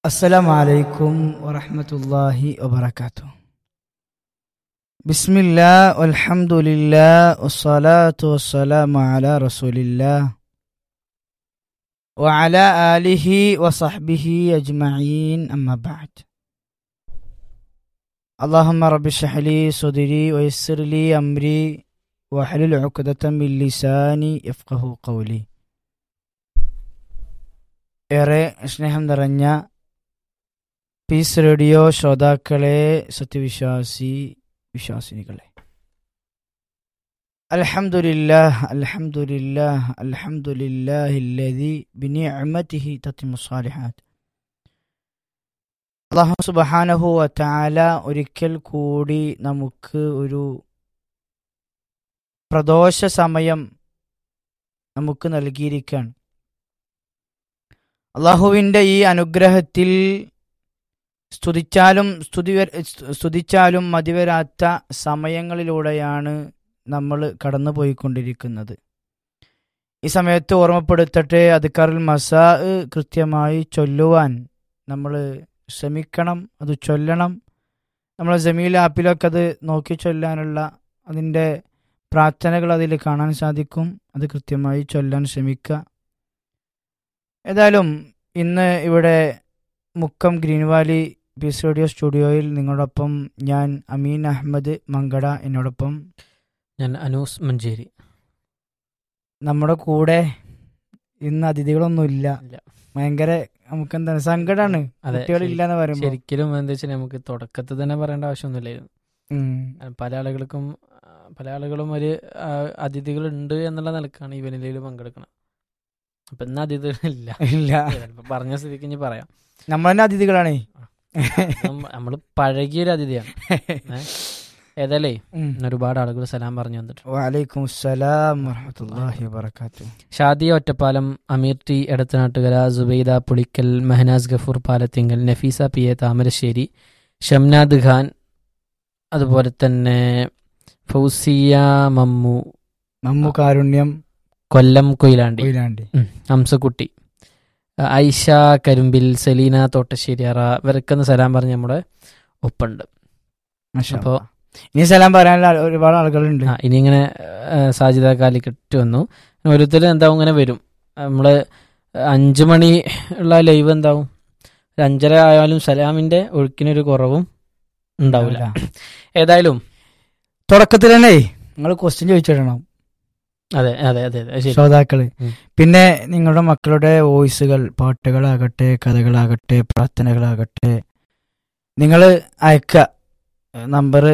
السلام عليكم ورحمة الله وبركاته. بسم الله والحمد لله والصلاة والسلام على رسول الله وعلى آله وصحبه أجمعين أما بعد. اللهم رب اشرح لي صدري ويسر لي أمري واحلل عقدة من لساني يفقه قولي. ഏറെ സ്നേഹം നിറഞ്ഞ പീസ് റേഡിയോ ശ്രോതാക്കളെ, വിശ്വാസിനികളെ, അൽഹംദുലില്ലാഹ് അൽഹംദുലില്ലാഹ് അൽഹംദുലില്ലാഹില്ലദി ബിനിഅമതിഹി തത്തിമു സ്സാലിഹാത്ത്. അല്ലാഹു സുബ്ഹാനഹു വ തആല ഒരിക്കൽ കൂടി നമുക്ക് ഒരു പ്രദോഷ സമയം നമുക്ക് നൽകിയിരിക്കുകയാണ്. അള്ളാഹുവിൻ്റെ ഈ അനുഗ്രഹത്തിൽ സ്തുതിച്ചാലും മതിവരാത്ത സമയങ്ങളിലൂടെയാണ് നമ്മൾ കടന്നു പോയിക്കൊണ്ടിരിക്കുന്നത്. ഈ സമയത്ത് ഓർമ്മപ്പെടുത്തട്ടെ, അദ്കാറുൽ മസാ കൃത്യമായി ചൊല്ലുവാൻ നമ്മൾ ശ്രമിക്കണം, അത് ചൊല്ലണം. നമ്മൾ ജമീൽ ആപ്പിലൊക്കെ അത് നോക്കി ചൊല്ലാനുള്ള അതിൻ്റെ പ്രാർത്ഥനകൾ അതിൽ കാണാൻ സാധിക്കും. അത് കൃത്യമായി ചൊല്ലാൻ ശ്രമിക്കുക. ഏതായാലും ഇന്ന് ഇവിടെ Mukkam green Valley piece radio സ്റ്റുഡിയോയിൽ നിങ്ങളോടൊപ്പം ഞാൻ അമീൻ അഹമ്മദ് മങ്കട, എന്നോടൊപ്പം ഞാൻ അനൂസ് മഞ്ചേരി. നമ്മുടെ കൂടെ ഇന്ന് അതിഥികളൊന്നുമില്ല. ഭയങ്കര നമുക്കെന്താണ് സങ്കടമാണ് കുട്ടികളില്ലാന്ന് പറയുമ്പോൾ. ശരിക്കും എന്താ വെച്ചാൽ നമുക്ക് തുടക്കത്തിൽ തന്നെ പറയേണ്ട ആവശ്യമൊന്നുമില്ലായിരുന്നു. പല ആളുകളും ഒരു അതിഥികൾ ഉണ്ട് എന്നുള്ള നിലക്കാണ് ഈ വെനിലയിൽ പങ്കെടുക്കണം. അപ്പൊ ഇന്ന് അതിഥികളില്ല. പറഞ്ഞ സ്ഥിതിക്ക് ഇനി പറയാം, നമ്മൾ തന്നെ അതിഥികളാണേ. നമ്മള് പഴകിയൊരു അതിഥിയാണ്. ഏതായാലേ ഒരുപാട് ആളുകൾ സലാം പറഞ്ഞു വന്നിട്ടുണ്ട്. വഅലൈക്കും അസ്സലാം വറഹ്മത്തുള്ളാഹി വബറകാതുഹു. ഷാദിയ ഒറ്റപ്പാലം, അമീർ T Edathanattukara, Subaida Pulikkal, Mehnaz Gafoor Palathingal, Nafeesa P A Thamarassery, Shamnad Khan, അതുപോലെ തന്നെ ഫൗസിയ മമ്മു കാരുണ്യം, കൊല്ലം കൊയിലാണ്ടി, ഹംസക്കുട്ടി, ഐഷ കരുമ്പിൽ, സെലീന തോട്ടശ്ശേരിയറ, ഇവർക്കൊന്ന് സലാം പറഞ്ഞ് നമ്മുടെ ഒപ്പുണ്ട്. അപ്പോൾ ഇനി സലാം പറയാനുള്ള ഒരുപാട് ആളുകളുണ്ട്. ഇനി ഇങ്ങനെ സാജിദ കാലിക്കറ്റ് വന്നു. ഓരോരുത്തരും എന്താവും ഇങ്ങനെ വരും. നമ്മള് 5 മണി ഉള്ള ലൈവ് എന്താവും 5:30 ആയാലും സലാമിന്റെ ഒഴുക്കിനൊരു കുറവും ഉണ്ടാവില്ല. ഏതായാലും തുടക്കത്തിൽ തന്നെ നിങ്ങൾ ക്വസ്റ്റ്യൻ ചോദിച്ചിടണം. അതെ അതെ അതെ ശ്രോതാക്കള്. പിന്നെ നിങ്ങളുടെ മക്കളുടെ വോയിസുകൾ, പാട്ടുകളാകട്ടെ, കഥകളാകട്ടെ, പ്രാർത്ഥനകളാകട്ടെ, നിങ്ങൾ അയക്കുക. നമ്പർ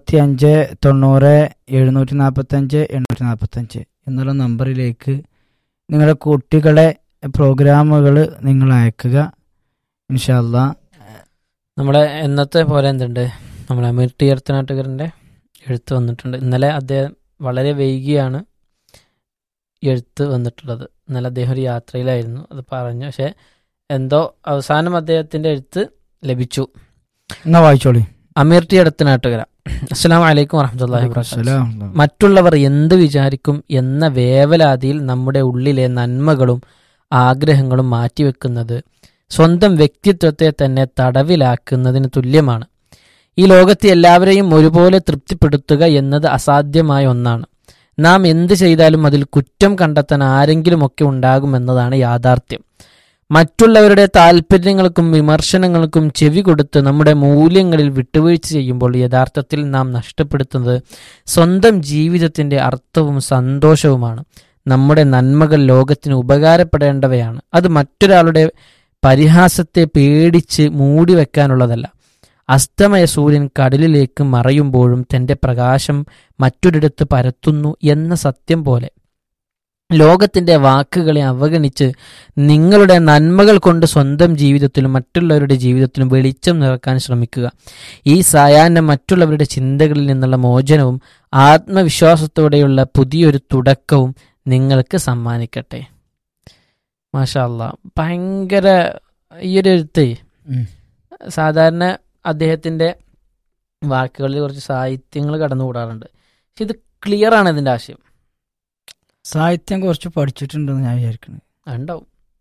8590-745-845 എന്നുള്ള നമ്പറിലേക്ക് നിങ്ങളുടെ കുട്ടികളെ പ്രോഗ്രാമുകൾ നിങ്ങൾ അയക്കുക. ഇൻഷാ അല്ലാഹ് നമ്മുടെ എന്നത്തെ പോലെ എന്തുണ്ട്, നമ്മളെ അമീർ ടി എടത്തനാട്ടുകരൻ്റെ എഴുത്ത് വന്നിട്ടുണ്ട്. ഇന്നലെ അദ്ദേഹം വളരെ വൈകിയാണ് എഴുത്ത് വന്നിട്ടുള്ളത്. ഇന്നലെ അദ്ദേഹം ഒരു യാത്രയിലായിരുന്നു, അത് പറഞ്ഞു. പക്ഷെ എന്തോ അവസാനം അദ്ദേഹത്തിന്റെ എഴുത്ത് ലഭിച്ചു. എന്നാ വായിച്ചോളി. അമീർ ടി എടത്തനാട്ടുകര. അസ്സലാമു അലൈക്കും വറഹ്മത്തുള്ളാഹി വബറകാതുഹു. മറ്റുള്ളവർ എന്ത് വിചാരിക്കും എന്ന വേവലാതിയിൽ നമ്മുടെ ഉള്ളിലെ നന്മകളും ആഗ്രഹങ്ങളും മാറ്റിവെക്കുന്നത് സ്വന്തം വ്യക്തിത്വത്തെ തന്നെ തടവിലാക്കുന്നതിന് തുല്യമാണ്. ഈ ലോകത്തെ എല്ലാവരെയും ഒരുപോലെ തൃപ്തിപ്പെടുത്തുക എന്നത് അസാധ്യമായ ഒന്നാണ്. നാം എന്ത് ചെയ്താലും അതിൽ കുറ്റം കണ്ടെത്താൻ ആരെങ്കിലുമൊക്കെ ഉണ്ടാകുമെന്നതാണ് യാഥാർത്ഥ്യം. മറ്റുള്ളവരുടെ താല്പര്യങ്ങൾക്കും വിമർശനങ്ങൾക്കും ചെവി കൊടുത്ത് നമ്മുടെ മൂല്യങ്ങളിൽ വിട്ടുവീഴ്ച ചെയ്യുമ്പോൾ യഥാർത്ഥത്തിൽ നാം നഷ്ടപ്പെടുത്തുന്നത് സ്വന്തം ജീവിതത്തിന്റെ അർത്ഥവും സന്തോഷവുമാണ്. നമ്മുടെ നന്മകൾ ലോകത്തിന് ഉപകാരപ്പെടേണ്ടവയാണ്. അത് മറ്റൊരാളുടെ പരിഹാസത്തെ പേടിച്ച് മൂടിവെക്കാനുള്ളതല്ല. അസ്തമയ സൂര്യൻ കടലിലേക്ക് മറയുമ്പോഴും തന്റെ പ്രകാശം മറ്റൊരിടത്ത് പരത്തുന്നു എന്ന സത്യം പോലെ ലോകത്തിന്റെ വാക്കുകളെ അവഗണിച്ച് നിങ്ങളുടെ നന്മകൾ കൊണ്ട് സ്വന്തം ജീവിതത്തിലും മറ്റുള്ളവരുടെ ജീവിതത്തിലും വെളിച്ചം നിറക്കാൻ ശ്രമിക്കുക. ഈ സായാഹ്നം മറ്റുള്ളവരുടെ ചിന്തകളിൽ നിന്നുള്ള മോചനവും ആത്മവിശ്വാസത്തോടെയുള്ള പുതിയൊരു തുടക്കവും നിങ്ങൾക്ക് സമ്മാനിക്കട്ടെ. മാഷാ അല്ലാ, ഭയങ്കര ഈ ഒരു എഴുത്ത്. സാധാരണ അദ്ദേഹത്തിന്റെ വാക്കുകളിൽ കുറച്ച് സാഹിത്യങ്ങൾ കടന്നുകൂടാറുണ്ട്. പക്ഷെ ഇത് ക്ലിയർ ആണ് ഇതിന്റെ ആശയം. സാഹിത്യം കുറച്ച് പഠിച്ചിട്ടുണ്ടെന്ന് ഞാൻ വിചാരിക്കുന്നത്. ഉണ്ടാവും.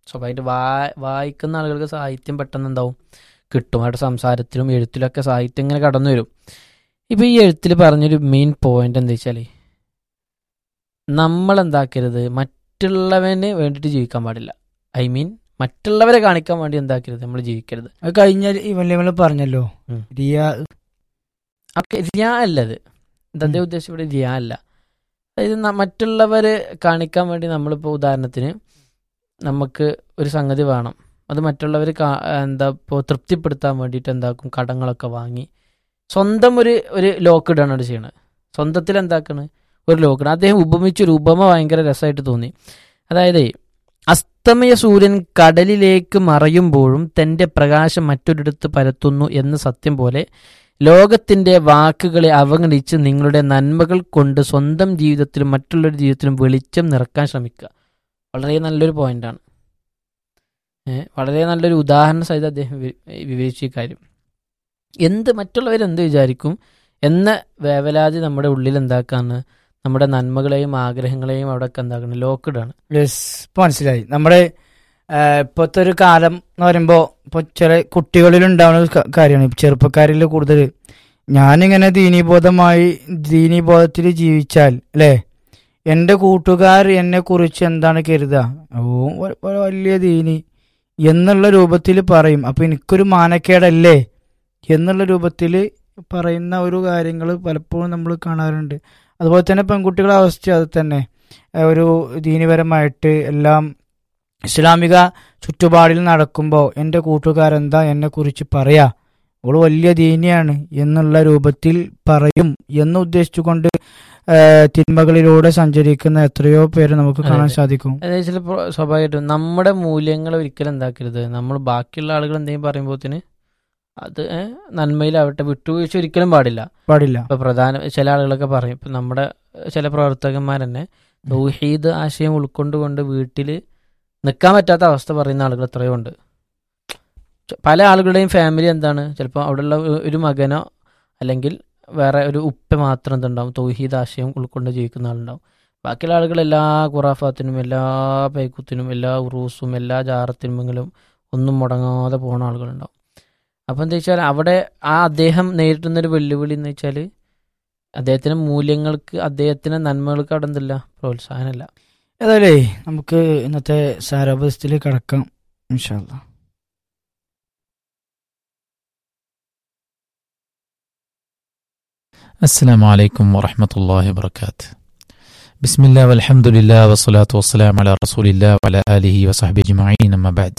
സ്വാഭാവികമായിട്ട് വായിക്കുന്ന ആളുകൾക്ക് സാഹിത്യം പെട്ടെന്ന് എന്താവും കിട്ടും. അവരുടെ സംസാരത്തിലും എഴുത്തിലൊക്കെ സാഹിത്യം ഇങ്ങനെ കടന്നു വരും. ഇപ്പം ഈ എഴുത്തിൽ പറഞ്ഞൊരു മെയിൻ പോയിന്റ് എന്താ വെച്ചാൽ, നമ്മൾ എന്താക്കരുത്, മറ്റുള്ളവന് വേണ്ടിയിട്ട് ജീവിക്കാൻ പാടില്ല. മറ്റുള്ളവരെ കാണിക്കാൻ വേണ്ടി എന്താക്കരുത്, നമ്മൾ ജീവിക്കരുത്. അത് കഴിഞ്ഞ ഇവൻ പറഞ്ഞല്ലോ റിയാ അല്ലത്. ഇതേ ഉദ്ദേശം ഇവിടെ റിയാ അല്ല. അതായത് മറ്റുള്ളവരെ കാണിക്കാൻ വേണ്ടി നമ്മളിപ്പോൾ ഉദാഹരണത്തിന് നമുക്ക് ഒരു സംഗതി വേണം, അത് മറ്റുള്ളവർ ഇപ്പോൾ തൃപ്തിപ്പെടുത്താൻ വേണ്ടിയിട്ട് എന്താക്കും, കടങ്ങളൊക്കെ വാങ്ങി സ്വന്തം ഒരു ലോക്ക് ഇടാണ് ചെയ്യണത്. സ്വന്തത്തിൽ എന്താക്കണ്, ഒരു ലോക്ക്. അദ്ദേഹം ഉപമിച്ചൊരു ഉപമ ഭയങ്കര രസമായിട്ട് തോന്നി. അതായത് അസ്തമയ സൂര്യൻ കടലിലേക്ക് മറയുമ്പോഴും തൻ്റെ പ്രകാശം മറ്റൊരിടത്ത് പരത്തുന്നു എന്ന സത്യം പോലെ ലോകത്തിൻ്റെ വാക്കുകളെ അവഗണിച്ച് നിങ്ങളുടെ നന്മകൾ കൊണ്ട് സ്വന്തം ജീവിതത്തിലും മറ്റുള്ളവരുടെ ജീവിതത്തിലും വെളിച്ചം നിറക്കാൻ ശ്രമിക്കുക. വളരെ നല്ലൊരു പോയിന്റാണ്. വളരെ നല്ലൊരു ഉദാഹരണ സഹിതം അദ്ദേഹം വിവരിച്ച ഈ കാര്യം. മറ്റുള്ളവരെന്ത് വിചാരിക്കും എന്ന വേവലാതി നമ്മുടെ ഉള്ളിൽ എന്താക്കാന്ന്, നമ്മുടെ നന്മകളെയും ആഗ്രഹങ്ങളെയും അവിടെയൊക്കെ എന്താക്കണം, ലോക്കിടാണ്. യെസ്, ഇപ്പം മനസ്സിലായി. നമ്മുടെ ഇപ്പോഴത്തെ ഒരു കാലം എന്ന് പറയുമ്പോൾ ഇപ്പോൾ ചില കുട്ടികളിൽ ഉണ്ടാവുന്ന ഒരു കാര്യമാണ്, ചെറുപ്പക്കാരിൽ കൂടുതൽ. ഞാനിങ്ങനെ ദീനീബോധത്തിൽ ജീവിച്ചാൽ അല്ലേ, എൻ്റെ കൂട്ടുകാർ എന്നെ കുറിച്ച് എന്താണ് കരുതുക, വലിയ ദീനി എന്നുള്ള രൂപത്തിൽ പറയും, അപ്പം എനിക്കൊരു മാനക്കേടല്ലേ എന്നുള്ള രൂപത്തിൽ പറയുന്ന ഒരു കാര്യങ്ങൾ പലപ്പോഴും നമ്മൾ കാണാറുണ്ട്. അതുപോലെ തന്നെ പെൺകുട്ടികളുടെ അവസ്ഥ അത് തന്നെ. ഒരു ദീനിപരമായിട്ട് എല്ലാം ഇസ്ലാമിക ചുറ്റുപാടിൽ നടക്കുമ്പോൾ എൻ്റെ കൂട്ടുകാരെന്താ എന്നെക്കുറിച്ച് പറയാ, അവൾ വലിയ ദീനിയാണ് എന്നുള്ള രൂപത്തിൽ പറയും എന്ന് ഉദ്ദേശിച്ചുകൊണ്ട് തിന്മകളിലൂടെ സഞ്ചരിക്കുന്ന എത്രയോ പേര് നമുക്ക് കാണാൻ സാധിക്കും. അതായത് ചിലപ്പോൾ സ്വാഭാവികമായിട്ടും നമ്മുടെ മൂല്യങ്ങൾ ഒരിക്കലും എന്താക്കരുത്, നമ്മൾ ബാക്കിയുള്ള ആളുകൾ എന്തെങ്കിലും പറയുമ്പോഴത്തേന് അത് നന്മയിലാവട്ടെ വിട്ടുവീഴ്ച ഒരിക്കലും പാടില്ല. ഇപ്പൊ ചില ആളുകളൊക്കെ പറയും, ഇപ്പൊ നമ്മുടെ ചില പ്രവർത്തകന്മാർ തന്നെ തൗഹീദ് ആശയം ഉൾക്കൊണ്ടുകൊണ്ട് വീട്ടിൽ നിൽക്കാൻ പറ്റാത്ത അവസ്ഥ പറയുന്ന ആളുകൾ എത്രയോ ഉണ്ട്. പല ആളുകളുടെയും ഫാമിലി എന്താണ്, ചിലപ്പോൾ അവിടെയുള്ള ഒരു മകനോ അല്ലെങ്കിൽ വേറെ ഒരു ഉപ്പ മാത്രം എന്തുണ്ടാവും, തൗഹീദ് ആശയം ഉൾക്കൊണ്ട് ജീവിക്കുന്ന ആളുണ്ടാവും. ബാക്കിയുള്ള ആളുകൾ എല്ലാ ഖുറാഫാത്തിനും എല്ലാ പൈക്കുത്തിനും എല്ലാ ഉറൂസും എല്ലാ ജാറത്തിനുമെങ്കിലും ഒന്നും മുടങ്ങാതെ പോകുന്ന ആളുകളുണ്ടാവും. അപ്പം എന്താ വെച്ചാൽ അവിടെ അദ്ദേഹം നേരിട്ടുന്നൊരു വെല്ലുവിളി എന്ന് വെച്ചാൽ അദ്ദേഹത്തിൻ്റെ മൂല്യങ്ങൾക്ക്, അദ്ദേഹത്തിൻ്റെ നന്മകൾക്ക് അവിടെ എന്തില്ല, പ്രോത്സാഹനമില്ല. ഏതായാലേ നമുക്ക് ഇന്നത്തെ സാരാഭാസത്തിൽ കടക്കാം ഇൻഷാ അല്ലാഹ്. السلام عليكم ورحمة الله وبركاته. بسم الله والحمد لله والصلاة والسلام على رسول الله وعلى آله وصحبه أجمعين أما بعد.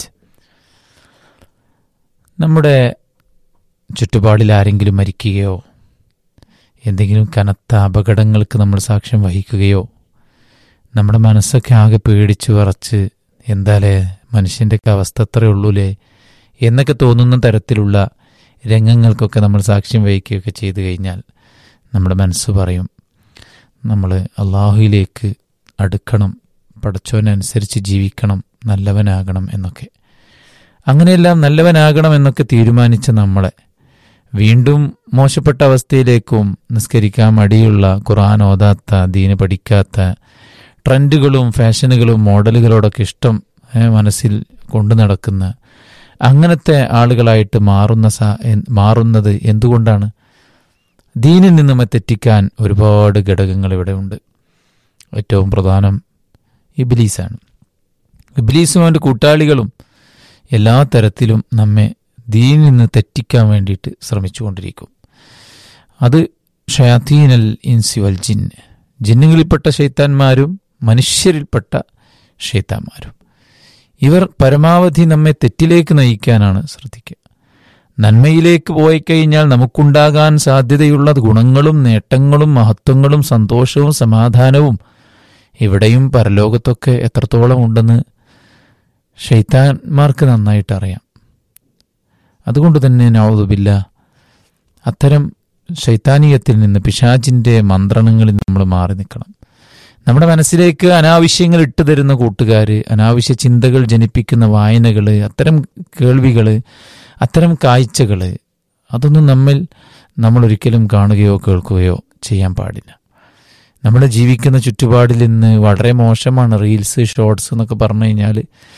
നമ്മുടെ ചുറ്റുപാടിൽ ആരെങ്കിലും മരിക്കുകയോ എന്തെങ്കിലും കനത്ത അപകടങ്ങൾക്ക് നമ്മൾ സാക്ഷ്യം വഹിക്കുകയോ നമ്മുടെ മനസ്സൊക്കെ ആകെ പേടിച്ചു വിറച്ച് എന്താലേ മനുഷ്യൻ്റെയൊക്കെ അവസ്ഥ അത്രയേ ഉള്ളൂലേ എന്നൊക്കെ തോന്നുന്ന തരത്തിലുള്ള രംഗങ്ങൾക്കൊക്കെ നമ്മൾ സാക്ഷ്യം വഹിക്കുകയൊക്കെ ചെയ്തു കഴിഞ്ഞാൽ നമ്മുടെ മനസ്സ് പറയും, നമ്മൾ അള്ളാഹുവിലേക്ക് അടുക്കണം, പടച്ചോനനുസരിച്ച് ജീവിക്കണം, നല്ലവനാകണം എന്നൊക്കെ. അങ്ങനെയെല്ലാം നല്ലവനാകണം എന്നൊക്കെ തീരുമാനിച്ച നമ്മളെ വീണ്ടും മോശപ്പെട്ട അവസ്ഥയിലേക്കും, നിസ്കരിക്കാൻ മടിയുള്ള, ഖുർആൻ ഓതാത്ത, ദീന് പഠിക്കാത്ത, ട്രെൻഡുകളും ഫാഷനുകളും മോഡലുകളോടൊക്കെ ഇഷ്ടം മനസ്സിൽ കൊണ്ടു നടക്കുന്ന അങ്ങനത്തെ ആളുകളായിട്ട് മാറുന്നത് എന്തുകൊണ്ടാണ്? ദീനിൽ നിന്നും തെറ്റിക്കാൻ ഒരുപാട് ഘടകങ്ങൾ ഇവിടെ ഉണ്ട്. ഏറ്റവും പ്രധാനം ഇബ്ലീസാണ്. ഇബ്ലീസും അവൻ്റെ കൂട്ടാളികളും എല്ലാ തരത്തിലും നമ്മെ ദീനിൽ നിന്ന് തെറ്റിക്കാൻ വേണ്ടിയിട്ട് ശ്രമിച്ചുകൊണ്ടിരിക്കും. അത് ഷയാത്തീനൽ ഇൻസി വൽ ജിന്ന്, ജിന്നുകളിൽപ്പെട്ട ശൈത്താന്മാരും മനുഷ്യരിൽപ്പെട്ട ശൈത്താന്മാരും. ഇവർ പരമാവധി നമ്മെ തെറ്റിലേക്ക് നയിക്കാനാണ് ശ്രദ്ധിക്കുക. നന്മയിലേക്ക് പോയി കഴിഞ്ഞാൽ നമുക്കുണ്ടാകാൻ സാധ്യതയുള്ള ഗുണങ്ങളും നേട്ടങ്ങളും മഹത്വങ്ങളും സന്തോഷവും സമാധാനവും ഇവിടെയും പരലോകത്തൊക്കെ എത്രത്തോളം ഉണ്ടെന്ന് ശൈത്താന്മാർക്ക് നന്നായിട്ട് അറിയാം. അതുകൊണ്ട് തന്നെ നഊദു ബില്ലാഹ് അത്തരം ശൈത്താനീയത്തിൽ നിന്ന്, പിശാചിൻ്റെ മന്ത്രണങ്ങളിൽ നമ്മൾ മാറി നിൽക്കണം. നമ്മുടെ മനസ്സിലേക്ക് അനാവശ്യങ്ങൾ ഇട്ടു തരുന്ന കൂട്ടുകാർ, അനാവശ്യ ചിന്തകൾ ജനിപ്പിക്കുന്ന വായനകൾ, അത്തരം കേൾവികൾ, അത്തരം കാഴ്ചകൾ, അതൊന്നും നമ്മളൊരിക്കലും കാണുകയോ കേൾക്കുകയോ ചെയ്യാൻ പാടില്ല. നമ്മൾ ജീവിക്കുന്ന ചുറ്റുപാടിൽ നിന്ന് വളരെ മോശമാണ്. റീൽസ്, ഷോർട്സ് എന്നൊക്കെ പറഞ്ഞു കഴിഞ്ഞാൽ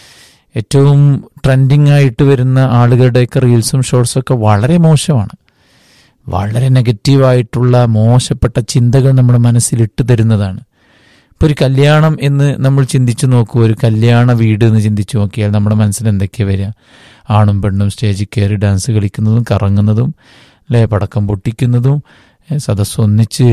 ഏറ്റവും ട്രെൻഡിങ് ആയിട്ട് വരുന്ന ആളുകളുടെയൊക്കെ റീൽസും ഷോർട്സൊക്കെ വളരെ മോശമാണ്. വളരെ നെഗറ്റീവായിട്ടുള്ള മോശപ്പെട്ട ചിന്തകൾ നമ്മുടെ മനസ്സിൽ ഇട്ട് തരുന്നതാണ്. ഇപ്പോൾ ഒരു കല്യാണം എന്ന് നമ്മൾ ചിന്തിച്ചു നോക്കൂ, ഒരു കല്യാണ വീട് എന്ന് ചിന്തിച്ചു നോക്കിയാൽ നമ്മുടെ മനസ്സിൽ എന്തൊക്കെയാണ് വരിക? ആണും പെണ്ണും സ്റ്റേജിൽ കയറി ഡാൻസ് കളിക്കുന്നതും കറങ്ങുന്നതും അല്ലേ, പടക്കം പൊട്ടിക്കുന്നതും, സദസ്സ് ഒന്നിച്ച്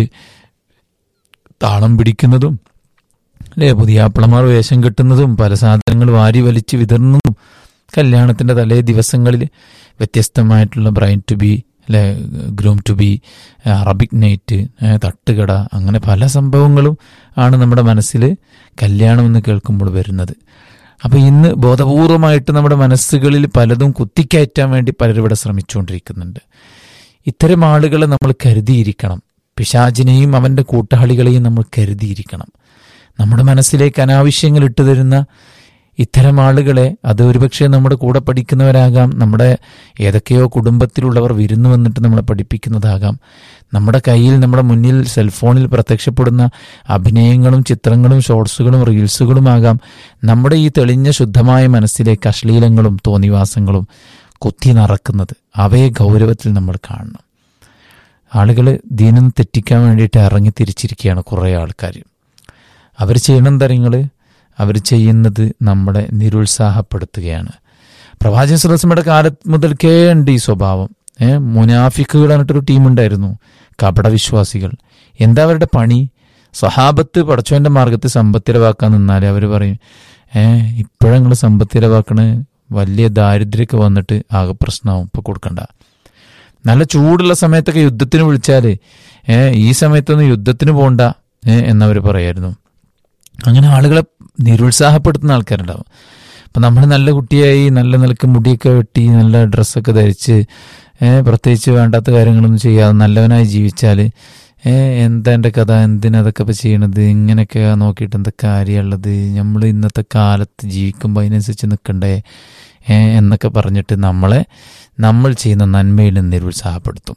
താളം പിടിക്കുന്നതും അല്ലേ, പുതിയാപ്പിളമാർ വേഷം കെട്ടുന്നതും പല സാധനങ്ങൾ വാരി വലിച്ച് വിതറുന്നതും, കല്യാണത്തിൻ്റെ തലേ ദിവസങ്ങളിൽ വ്യത്യസ്തമായിട്ടുള്ള ബ്രൈഡ് ടു ബി അല്ലെ, groom to B, Arabic night, തട്ടുകട, അങ്ങനെ പല സംഭവങ്ങളും ആണ് നമ്മുടെ മനസ്സിൽ കല്യാണം എന്ന് കേൾക്കുമ്പോൾ വരുന്നത്. അപ്പോൾ ഇന്ന് ബോധപൂർവമായിട്ട് നമ്മുടെ മനസ്സുകളിൽ പലതും കുത്തിക്കയറ്റാൻ വേണ്ടി പലരും ഇവിടെ ശ്രമിച്ചുകൊണ്ടിരിക്കുന്നുണ്ട്. ഇത്തരം ആളുകളെ നമ്മൾ കരുതിയിരിക്കണം. പിശാചിനെയും അവൻ്റെ കൂട്ടാളികളെയും നമ്മൾ കരുതിയിരിക്കണം. നമ്മുടെ മനസ്സിലേക്ക് അനാവശ്യങ്ങൾ ഇട്ടു തരുന്ന ഇത്തരം ആളുകളെ, അത് ഒരുപക്ഷെ നമ്മുടെ കൂടെ പഠിക്കുന്നവരാകാം, നമ്മുടെ ഏതൊക്കെയോ കുടുംബത്തിലുള്ളവർ വിരുന്നു വന്നിട്ട് നമ്മളെ പഠിപ്പിക്കുന്നതാകാം, നമ്മുടെ കയ്യിൽ നമ്മുടെ മുന്നിൽ സെൽഫോണിൽ പ്രത്യക്ഷപ്പെടുന്ന അഭിനയങ്ങളും ചിത്രങ്ങളും ഷോർട്സുകളും റീൽസുകളുമാകാം നമ്മുടെ ഈ തെളിഞ്ഞ ശുദ്ധമായ മനസ്സിലേക്ക് അശ്ലീലങ്ങളും തോന്നിവാസങ്ങളും കുത്തി നിറക്കുന്നത്. അവയെ ഗൗരവത്തിൽ നമ്മൾ കാണണം. ആളുകൾ ദീനം തെറ്റിക്കാൻ വേണ്ടിയിട്ട് ഇറങ്ങി തിരിച്ചിരിക്കുകയാണ് കുറേ ആൾക്കാർ. അവർ ചെയ്യണം തരങ്ങൾ, അവർ ചെയ്യുന്നത് നമ്മളെ നിരുത്സാഹപ്പെടുത്തുകയാണ്. പ്രവാചകൻ സ്വല്ലല്ലാഹു അലൈഹി വസല്ലമയുടെ കാലത്ത് മുതൽക്കേ ഉണ്ട് ഈ സ്വഭാവം. മുനാഫിക്കുകൾ എന്നിട്ടൊരു ടീമുണ്ടായിരുന്നു, കപടവിശ്വാസികൾ. എന്താ അവരുടെ പണി? സഹാബത്ത് പടച്ചോന്റെ മാർഗത്തിൽ സമ്പത്തിരവാക്കാൻ നിന്നാൽ അവർ പറയും, ഇപ്പോഴങ്ങൾ സമ്പത്തിരവാക്കണ്, വലിയ ദാരിദ്ര്യമൊക്കെ വന്നിട്ട് ആകെ പ്രശ്നമാവും, ഇപ്പോൾ കൊടുക്കണ്ട. നല്ല ചൂടുള്ള സമയത്തൊക്കെ യുദ്ധത്തിന് വിളിച്ചാൽ ഈ സമയത്തൊന്നും യുദ്ധത്തിന് പോകണ്ട എന്നവർ പറയായിരുന്നു. അങ്ങനെ ആളുകളെ നിരുത്സാഹപ്പെടുത്തുന്ന ആൾക്കാരുണ്ടാവും. അപ്പം നമ്മൾ നല്ല കുട്ടിയായി നല്ല നിലക്ക് മുടിയൊക്കെ വെട്ടി നല്ല ഡ്രസ്സൊക്കെ ധരിച്ച് പ്രത്യേകിച്ച് വേണ്ടാത്ത കാര്യങ്ങളൊന്നും ചെയ്യാതെ നല്ലവനായി ജീവിച്ചാൽ എന്താ എൻ്റെ കഥ, എന്തിനതൊക്കെ ഇപ്പോൾ ചെയ്യണത്, ഇങ്ങനെയൊക്കെ നോക്കിയിട്ട് എന്താ കാര്യമുള്ളത്, നമ്മൾ ഇന്നത്തെ കാലത്ത് ജീവിക്കുമ്പോൾ അതിനനുസരിച്ച് നിൽക്കണ്ടേ എന്നൊക്കെ പറഞ്ഞിട്ട് നമ്മൾ ചെയ്യുന്ന നന്മയിൽ നിരുത്സാഹപ്പെടുത്തും.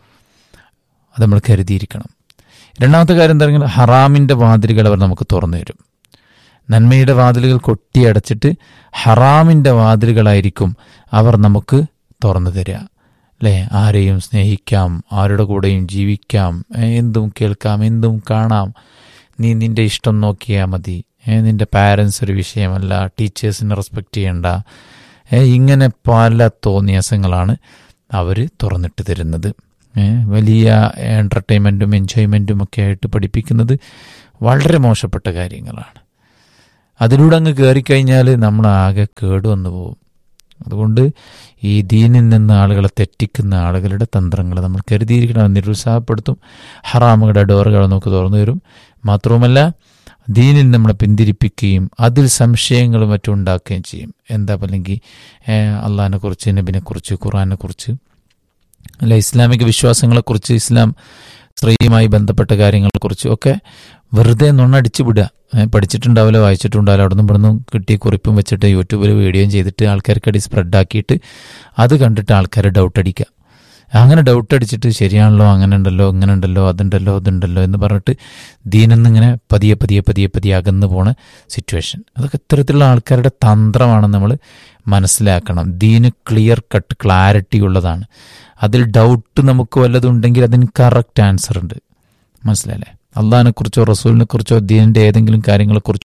അത് നമ്മൾ കരുതിയിരിക്കണം. രണ്ടാമത്തെ കാര്യം എന്താ പറയുക, ഹറാമിൻ്റെ വാതിലുകൾ അവർ നമുക്ക് തുറന്നു തരും. നന്മയുടെ വാതിലുകൾ കൊട്ടിയടച്ചിട്ട് ഹറാമിൻ്റെ വാതിലുകളായിരിക്കും അവർ നമുക്ക് തുറന്നു തരിക. അല്ലേ, ആരെയും സ്നേഹിക്കാം, ആരുടെ കൂടെയും ജീവിക്കാം, എന്തും കേൾക്കാം, എന്തും കാണാം, നീ നിൻ്റെ ഇഷ്ടം നോക്കിയാൽ മതി, നിൻ്റെ പാരൻസ് ഒരു വിഷയമല്ല, ടീച്ചേഴ്സിനെ റെസ്പെക്റ്റ് ചെയ്യണ്ട, ഇങ്ങനെ പല തോന്നിയാസങ്ങളാണ് അവർ തുറന്നിട്ട് തരുന്നത്. വലിയ എൻ്റർടൈൻമെൻറ്റും എൻജോയ്മെൻറ്റും ഒക്കെ ആയിട്ട് പഠിപ്പിക്കുന്നത് വളരെ മോശപ്പെട്ട കാര്യങ്ങളാണ്. അതിലൂടെ അങ്ങ് കയറിക്കഴിഞ്ഞാൽ നമ്മളാകെ കേടുവന്നു പോകും. അതുകൊണ്ട് ഈ ദീനിൽ നിന്ന് ആളുകളെ തെറ്റിക്കുന്ന ആളുകളുടെ തന്ത്രങ്ങൾ നമ്മൾ കരുതിയിരിക്കണം. നിരുത്സാഹപ്പെടുത്തും. ഹറാമുകളുടെ ഡോറുകൾ നമുക്ക് തുറന്നു തരും. മാത്രവുമല്ല ദീനിൽ നമ്മളെ പിന്തിരിപ്പിക്കുകയും അതിൽ സംശയങ്ങളും മറ്റും ഉണ്ടാക്കുകയും ചെയ്യും. എന്താ അല്ലെങ്കിൽ അള്ളാഹിനെ കുറിച്ച്, നബിനെക്കുറിച്ച്, ഖുർആനെ കുറിച്ച്, അല്ല ഇസ്ലാമിക വിശ്വാസങ്ങളെക്കുറിച്ച്, ഇസ്ലാം സ്ത്രീയുമായി ബന്ധപ്പെട്ട കാര്യങ്ങളെക്കുറിച്ച് ഒക്കെ വെറുതെ നുണ്ണടിച്ചു വിടുക. പഠിച്ചിട്ടുണ്ടാവില്ല, വായിച്ചിട്ടുണ്ടാവില്ല, അവിടെ നിന്നും ഇവിടെ നിന്നും കിട്ടിയ കുറിപ്പും വെച്ചിട്ട് യൂട്യൂബിൽ വീഡിയോയും ചെയ്തിട്ട് ആൾക്കാർക്കടി സ്പ്രെഡാക്കിയിട്ട് അത് കണ്ടിട്ട് ആൾക്കാരെ ഡൗട്ടടിക്കുക. അങ്ങനെ ഡൗട്ടടിച്ചിട്ട് ശരിയാണല്ലോ, അങ്ങനെ ഉണ്ടല്ലോ, ഇങ്ങനെ ഉണ്ടല്ലോ, അതുണ്ടല്ലോ, ഇതുണ്ടല്ലോ എന്ന് പറഞ്ഞിട്ട് ദീനിന്നിങ്ങനെ പതിയെ പതിയെ പതിയെ പതിയെ അകന്നു പോണ സിറ്റുവേഷൻ. അതൊക്കെ ഇത്തരത്തിലുള്ള ആൾക്കാരുടെ തന്ത്രമാണെന്ന് നമ്മൾ മനസ്സിലാക്കണം. ദീന് ക്ലിയർ കട്ട് ക്ലാരിറ്റി ഉള്ളതാണ്. അതിൽ ഡൗട്ട് നമുക്ക് വല്ലതുണ്ടെങ്കിൽ അതിന് കറക്റ്റ് ആൻസർ ഉണ്ട്. മനസ്സിലായില്ലേ? അള്ളാഹിനെ കുറിച്ചോ റസൂലിനെ കുറിച്ചോ ദീനിന്റെ ഏതെങ്കിലും കാര്യങ്ങളെക്കുറിച്ചോ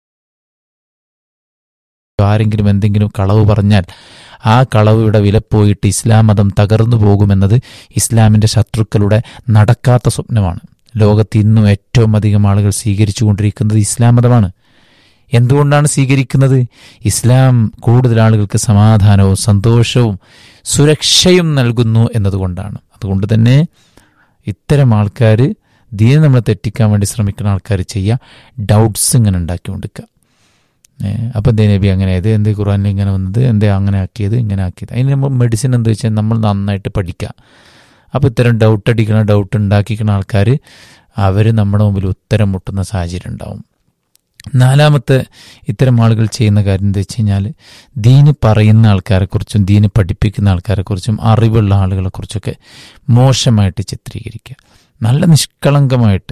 ആരെങ്കിലും എന്തെങ്കിലും കളവ് പറഞ്ഞാൽ ആ കളവിടെ വിലപ്പോയിട്ട് ഇസ്ലാം മതം തകർന്നു പോകുമെന്നത് ഇസ്ലാമിൻ്റെ ശത്രുക്കളുടെ നടക്കാത്ത സ്വപ്നമാണ്. ലോകത്ത് ഇന്നും ഏറ്റവും അധികം ആളുകൾ സ്വീകരിച്ചു കൊണ്ടിരിക്കുന്നത് ഇസ്ലാം മതമാണ്. എന്തുകൊണ്ടാണ് സ്വീകരിക്കുന്നത്? ഇസ്ലാം കൂടുതൽ ആളുകൾക്ക് സമാധാനവും സന്തോഷവും സുരക്ഷയും നൽകുന്നു എന്നതുകൊണ്ടാണ്. അതുകൊണ്ട് തന്നെ ഇത്തരം ആൾക്കാർ, ദീനെ നമ്മളെ തെറ്റിക്കാൻ വേണ്ടി ശ്രമിക്കുന്ന ആൾക്കാർ ചെയ്യുക, ഡൗട്ട്സ് ഇങ്ങനെ ഉണ്ടാക്കി കൊണ്ടിരിക്കുക. അപ്പം എന്തേ നബി അങ്ങനെ ആയത്, എന്തേ ഖുർആനിൽ ഇങ്ങനെ വന്നത്, എന്തേ അങ്ങനെ ആക്കിയത്, ഇങ്ങനെ ആക്കിയത്. അതിന് നമ്മൾ മെഡിസിൻ എന്താ വെച്ചാൽ നമ്മൾ നന്നായിട്ട് പഠിക്കുക. അപ്പോൾ ഇത്തരം ഡൗട്ട് ഉണ്ടാക്കിക്കുന്ന ആൾക്കാർ അവർ നമ്മുടെ മുമ്പിൽ ഉത്തരം മുട്ടുന്ന സാഹചര്യം ഉണ്ടാവും. നാലാമത്തെ ഇത്തരം ആളുകൾ ചെയ്യുന്ന കാര്യം എന്താ വെച്ച് കഴിഞ്ഞാൽ, ദീന് പറയുന്ന ആൾക്കാരെക്കുറിച്ചും ദീന് പഠിപ്പിക്കുന്ന ആൾക്കാരെക്കുറിച്ചും അറിവുള്ള ആളുകളെക്കുറിച്ചൊക്കെ മോശമായിട്ട് ചിത്രീകരിക്കുക. നല്ല നിഷ്കളങ്കമായിട്ട്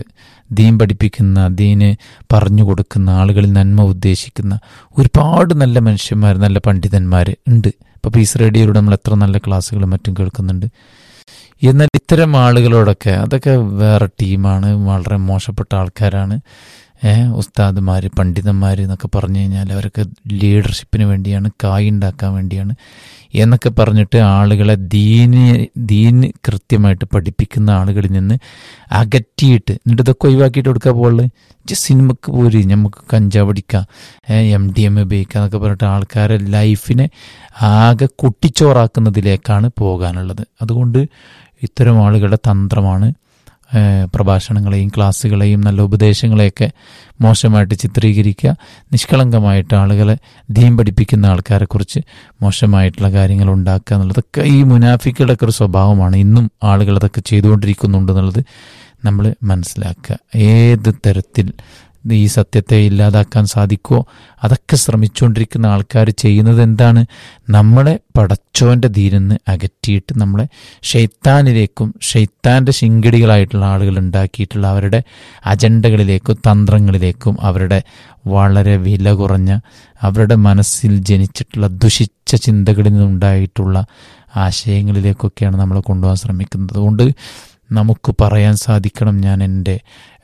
ദീൻ പഠിപ്പിക്കുന്ന, ദീന് പറഞ്ഞു കൊടുക്കുന്ന, ആളുകളിൽ നന്മ ഉദ്ദേശിക്കുന്ന ഒരുപാട് നല്ല മനുഷ്യന്മാർ, നല്ല പണ്ഡിതന്മാർ ഉണ്ട്. ഇപ്പോൾ പീസ് റേഡിയോയിലൂടെ നമ്മൾ എത്ര നല്ല ക്ലാസ്സുകളും മറ്റും കേൾക്കുന്നുണ്ട്. എന്നാൽ ഇത്തരം ആളുകളോടൊക്കെ അതൊക്കെ വേറെ ടീമാണ്, വളരെ മോശപ്പെട്ട ആൾക്കാരാണ്. ഉസ്താദുമാർ, പണ്ഡിതന്മാർ എന്നൊക്കെ പറഞ്ഞു കഴിഞ്ഞാൽ അവരൊക്കെ ലീഡർഷിപ്പിന് വേണ്ടിയാണ്, കായ് ഉണ്ടാക്കാൻ വേണ്ടിയാണ് എന്നൊക്കെ പറഞ്ഞിട്ട് ആളുകളെ ദീന് കൃത്യമായിട്ട് പഠിപ്പിക്കുന്ന ആളുകളിൽ നിന്ന് അകറ്റിയിട്ട് എന്നിട്ട് ഇതൊക്കെ ഒഴിവാക്കിയിട്ട് കൊടുക്കാൻ പോകുള്ളത് സിനിമക്ക് പോരി, നമുക്ക് കഞ്ചാവ് അടിക്കാം, MDMA ഉപയോഗിക്കാം എന്നൊക്കെ പറഞ്ഞിട്ട് ആൾക്കാരെ ലൈഫിനെ ആകെ കുട്ടിച്ചോറാക്കുന്നതിലേക്കാണ് പോകാനുള്ളത്. അതുകൊണ്ട് ഇത്തരം ആളുകളുടെ തന്ത്രമാണ് പ്രഭാഷണങ്ങളെയും ക്ലാസ്സുകളെയും നല്ല ഉപദേശങ്ങളെയൊക്കെ മോശമായിട്ട് ചിത്രീകരിക്കുക, നിഷ്കളങ്കമായിട്ട് ആളുകളെ ദീൻ പഠിപ്പിക്കുന്ന ആൾക്കാരെക്കുറിച്ച് മോശമായിട്ടുള്ള കാര്യങ്ങൾ ഉണ്ടാക്കുക എന്നുള്ളതൊക്കെ ഈ മുനാഫിക്കുകളുടെ ഒരു സ്വഭാവമാണ്. ഇന്നും ആളുകൾ അതൊക്കെ ചെയ്തുകൊണ്ടിരിക്കുന്നുണ്ട് എന്നുള്ളത് നമ്മൾ മനസ്സിലാക്കുക. ഏത് തരത്തിൽ ഈ സത്യത്തെ ഇല്ലാതാക്കാൻ സാധിക്കുമോ അതൊക്കെ ശ്രമിച്ചുകൊണ്ടിരിക്കുന്ന ആൾക്കാർ ചെയ്യുന്നത് എന്താണ്? നമ്മളെ പടച്ചോൻ്റെ ദീനിന്ന് അകറ്റിയിട്ട് നമ്മളെ ഷെയ്ത്താനിലേക്കും ഷെയ്ത്താൻ്റെ ശിങ്കിടികളായിട്ടുള്ള ആളുകൾ ഉണ്ടാക്കിയിട്ടുള്ള അവരുടെ അജണ്ടകളിലേക്കും തന്ത്രങ്ങളിലേക്കും അവരുടെ വളരെ വില കുറഞ്ഞ അവരുടെ മനസ്സിൽ ജനിച്ചിട്ടുള്ള ദുഷിച്ച ചിന്തകളിൽ നിന്നുണ്ടായിട്ടുള്ള ആശയങ്ങളിലേക്കൊക്കെയാണ് നമ്മളെ കൊണ്ടുപോകാൻ ശ്രമിക്കുന്നത്. അതുകൊണ്ട് നമുക്ക് പറയാൻ സാധിക്കണം, ഞാൻ എൻ്റെ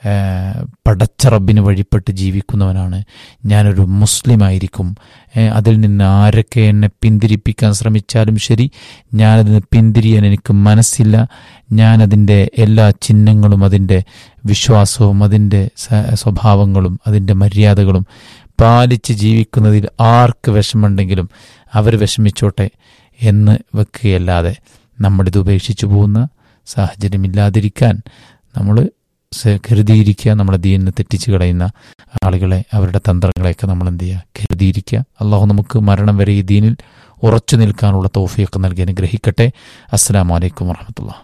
പടച്ച റബ്ബിന് വഴിപ്പെട്ട് ജീവിക്കുന്നവനാണ്, ഞാനൊരു മുസ്ലിമായിരിക്കും. അതിൽ നിന്ന് ആരൊക്കെ എന്നെ പിന്തിരിപ്പിക്കാൻ ശ്രമിച്ചാലും ശരി, ഞാനതിന് പിന്തിരിയാൻ എനിക്ക് മനസ്സില്ല. ഞാനതിൻ്റെ എല്ലാ ചിഹ്നങ്ങളും അതിൻ്റെ വിശ്വാസവും അതിൻ്റെ സ്വഭാവങ്ങളും അതിൻ്റെ മര്യാദകളും പാലിച്ച് ജീവിക്കുന്നതിൽ ആർക്ക് വിഷമമുണ്ടെങ്കിലും അവർ വിഷമിച്ചോട്ടെ എന്ന് വെക്കുകയല്ലാതെ നമ്മളിത് ഉപേക്ഷിച്ചു പോകുന്ന സാഹചര്യമില്ലാതിരിക്കാൻ നമ്മൾ കരുതിയിരിക്കുക. നമ്മളെ ദീനിനെ തെറ്റിച്ച് കളയുന്ന ആളുകളെ, അവരുടെ തന്ത്രങ്ങളെയൊക്കെ നമ്മൾ എന്ത് ചെയ്യുക, കരുതിയിരിക്കുക. അള്ളാഹു നമുക്ക് മരണം വരെ ഈ ദീനിൽ ഉറച്ചു നിൽക്കാനുള്ള തൗഫീഖ് നൽകി അനുഗ്രഹിക്കട്ടെ. അസ്സലാമു അലൈക്കും വറഹ്മത്തുള്ളാഹി.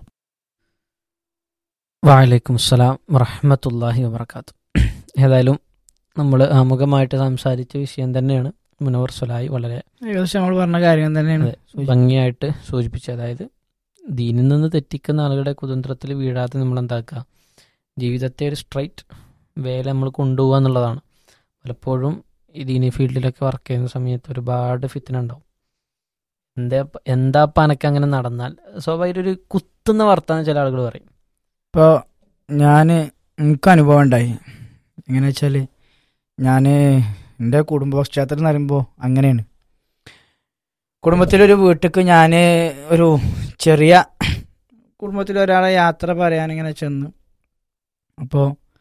വഅലൈക്കും അസ്സലാം വറഹ്മത്തുള്ളാഹി വബറകാതുഹു. ഏതായാലും നമ്മൾ ആമുഖമായിട്ട് സംസാരിച്ച വിഷയം തന്നെയാണ് മുനവർ സ്വലാഹി വളരെ ഏകദേശം നമ്മൾ പറഞ്ഞ കാര്യം തന്നെയാണ് ഭംഗിയായിട്ട് സൂചിപ്പിച്ചത്. അതായത് ദീനിൽ നിന്ന് തെറ്റിക്കുന്ന ആളുകളുടെ കുതന്ത്രത്തിൽ വീഴാതെ നമ്മൾ എന്താക്കുക, ജീവിതത്തെ ഒരു സ്ട്രൈറ്റ് വേല നമ്മൾ കൊണ്ടുപോകുക എന്നുള്ളതാണ്. പലപ്പോഴും ഈ ദീനി ഫീൽഡിലൊക്കെ വർക്ക് ചെയ്യുന്ന സമയത്ത് ഒരുപാട് ഫിത്ന ഉണ്ടാവും. എന്താ പനക്ക് അങ്ങനെ നടന്നാൽ സ്വാഭാവിക ഒരു കുത്തുന്ന വർത്താനം ചില ആളുകൾ പറയും. ഇപ്പോൾ എനിക്ക് അനുഭവം ഉണ്ടായി. എങ്ങനെ വെച്ചാൽ ഞാൻ എൻ്റെ കുടുംബ പശ്ചാത്തലം എന്ന് പറയുമ്പോൾ അങ്ങനെയാണ്. കുടുംബത്തിലൊരു വീട്ടിലേക്ക് ഞാൻ ഒരു ചെറിയ കുടുംബത്തിലൊരാളെ യാത്ര പറയാനിങ്ങനെ ചെന്നു. അപ്പോൾ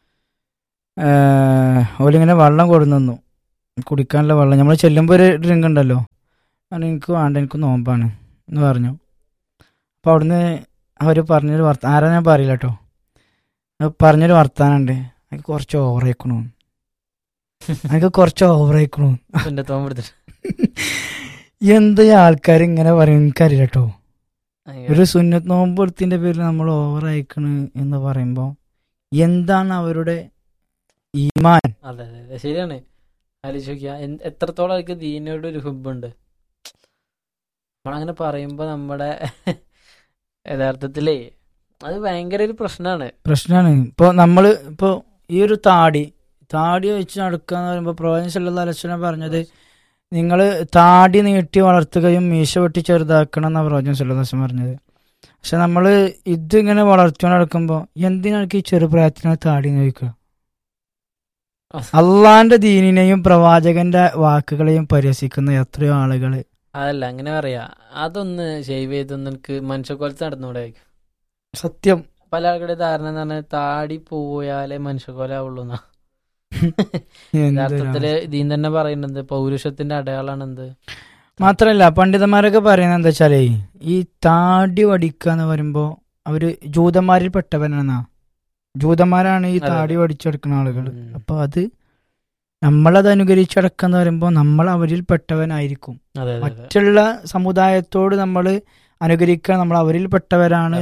ഓലിങ്ങനെ വെള്ളം കൊടുന്നു, കുടിക്കാനുള്ള വെള്ളം. നമ്മൾ ചെല്ലുമ്പോൾ ഒരു ഡ്രിങ്ക് ഉണ്ടല്ലോ, അത് എനിക്ക് വേണ്ട, എനിക്ക് നോമ്പാണ് എന്ന് പറഞ്ഞു. അപ്പോൾ അവിടുന്ന് അവർ പറഞ്ഞൊരു ആരാ ഞാൻ പറയില്ല കേട്ടോ, പറഞ്ഞൊരു വർത്താനുണ്ട്, എനിക്ക് കുറച്ച് ഓവറായിക്കണു, എനിക്ക് കുറച്ച് ഓവറായിക്കണു. എന്ത് ആൾക്കാർ ഇങ്ങനെ പറയും എനിക്കറിയില്ല കേട്ടോ. ഒരു സുന്നത്ത് നോമ്പ് എടുത്തിൻ്റെ പേരിൽ നമ്മൾ ഓവറായിക്കണ് എന്ന് പറയുമ്പോൾ എന്താണ് അവരുടെ ഈമാൻ? അതെ അതെ ശരിയാണ്. ആലോചിക്കുക എത്രത്തോളം അവർക്ക് ദീനോട് ഒരു ഹുബുണ്ട്. നമ്മളങ്ങനെ പറയുമ്പോൾ നമ്മുടെ യഥാർത്ഥത്തിലേ അത് ഭയങ്കര ഒരു പ്രശ്നമാണ്. ഇപ്പോൾ ഈ ഒരു താടി വെച്ച് നടക്കുക എന്ന് പറയുമ്പോൾ പ്രവാചകൻ സല്ലല്ലാഹു അലൈഹി വസല്ലം പറഞ്ഞത് നിങ്ങൾ താടി നീട്ടി വളർത്തുകയും മീശ വെട്ടി ചെറുതാക്കണം എന്നാണ് പ്രവാചകൻ സല്ലല്ലാഹു അലൈഹി വസല്ലം പറഞ്ഞത്. പക്ഷെ നമ്മൾ ഇതിങ്ങനെ വളർത്തി നടക്കുമ്പോൾ എന്തിനാണ് ഈ ചെറുപ്രായത്തിനാണ് താടി നോക്കുക? അള്ളാന്റെ ദീനിനെയും പ്രവാചകന്റെ വാക്കുകളെയും പരിഹസിക്കുന്ന എത്രയോ ആളുകൾ. അതല്ല അങ്ങനെ പറയാ, അതൊന്ന് ഷേവ് ചെയ്തൊന്ന് എനിക്ക് മനുഷ്യക്കോലത്ത് നടന്നുകൂടെ? സത്യം. പല ആളുകളുടെ ധാരണ എന്ന് പറഞ്ഞാൽ താടി പോയാലേ മനുഷ്യക്കോലാവുള്ളൂ എന്നാ. യഥാർത്ഥത്തില് ദീൻ തന്നെ പറയുന്നത് പൗരുഷത്തിന്റെ അടയാളാണ് എന്ത്. മാത്രല്ല പണ്ഡിതന്മാരൊക്കെ പറയുന്നത് എന്താ വെച്ചാലേ, ഈ താടി വടിക്കുക എന്ന് പറയുമ്പോ അവര് ജൂതന്മാരിൽ പെട്ടവനാണ്. ജൂതന്മാരാണ് ഈ താടി വടിച്ചെടുക്കുന്ന ആളുകൾ. അപ്പൊ അത് നമ്മളത് അനുകരിച്ചടക്കാന്ന് പറയുമ്പോൾ നമ്മൾ അവരിൽ പെട്ടവനായിരിക്കും. മറ്റുള്ള സമുദായത്തോട് നമ്മൾ അനുകരിക്കാൻ നമ്മൾ അവരിൽ പെട്ടവരാണ്,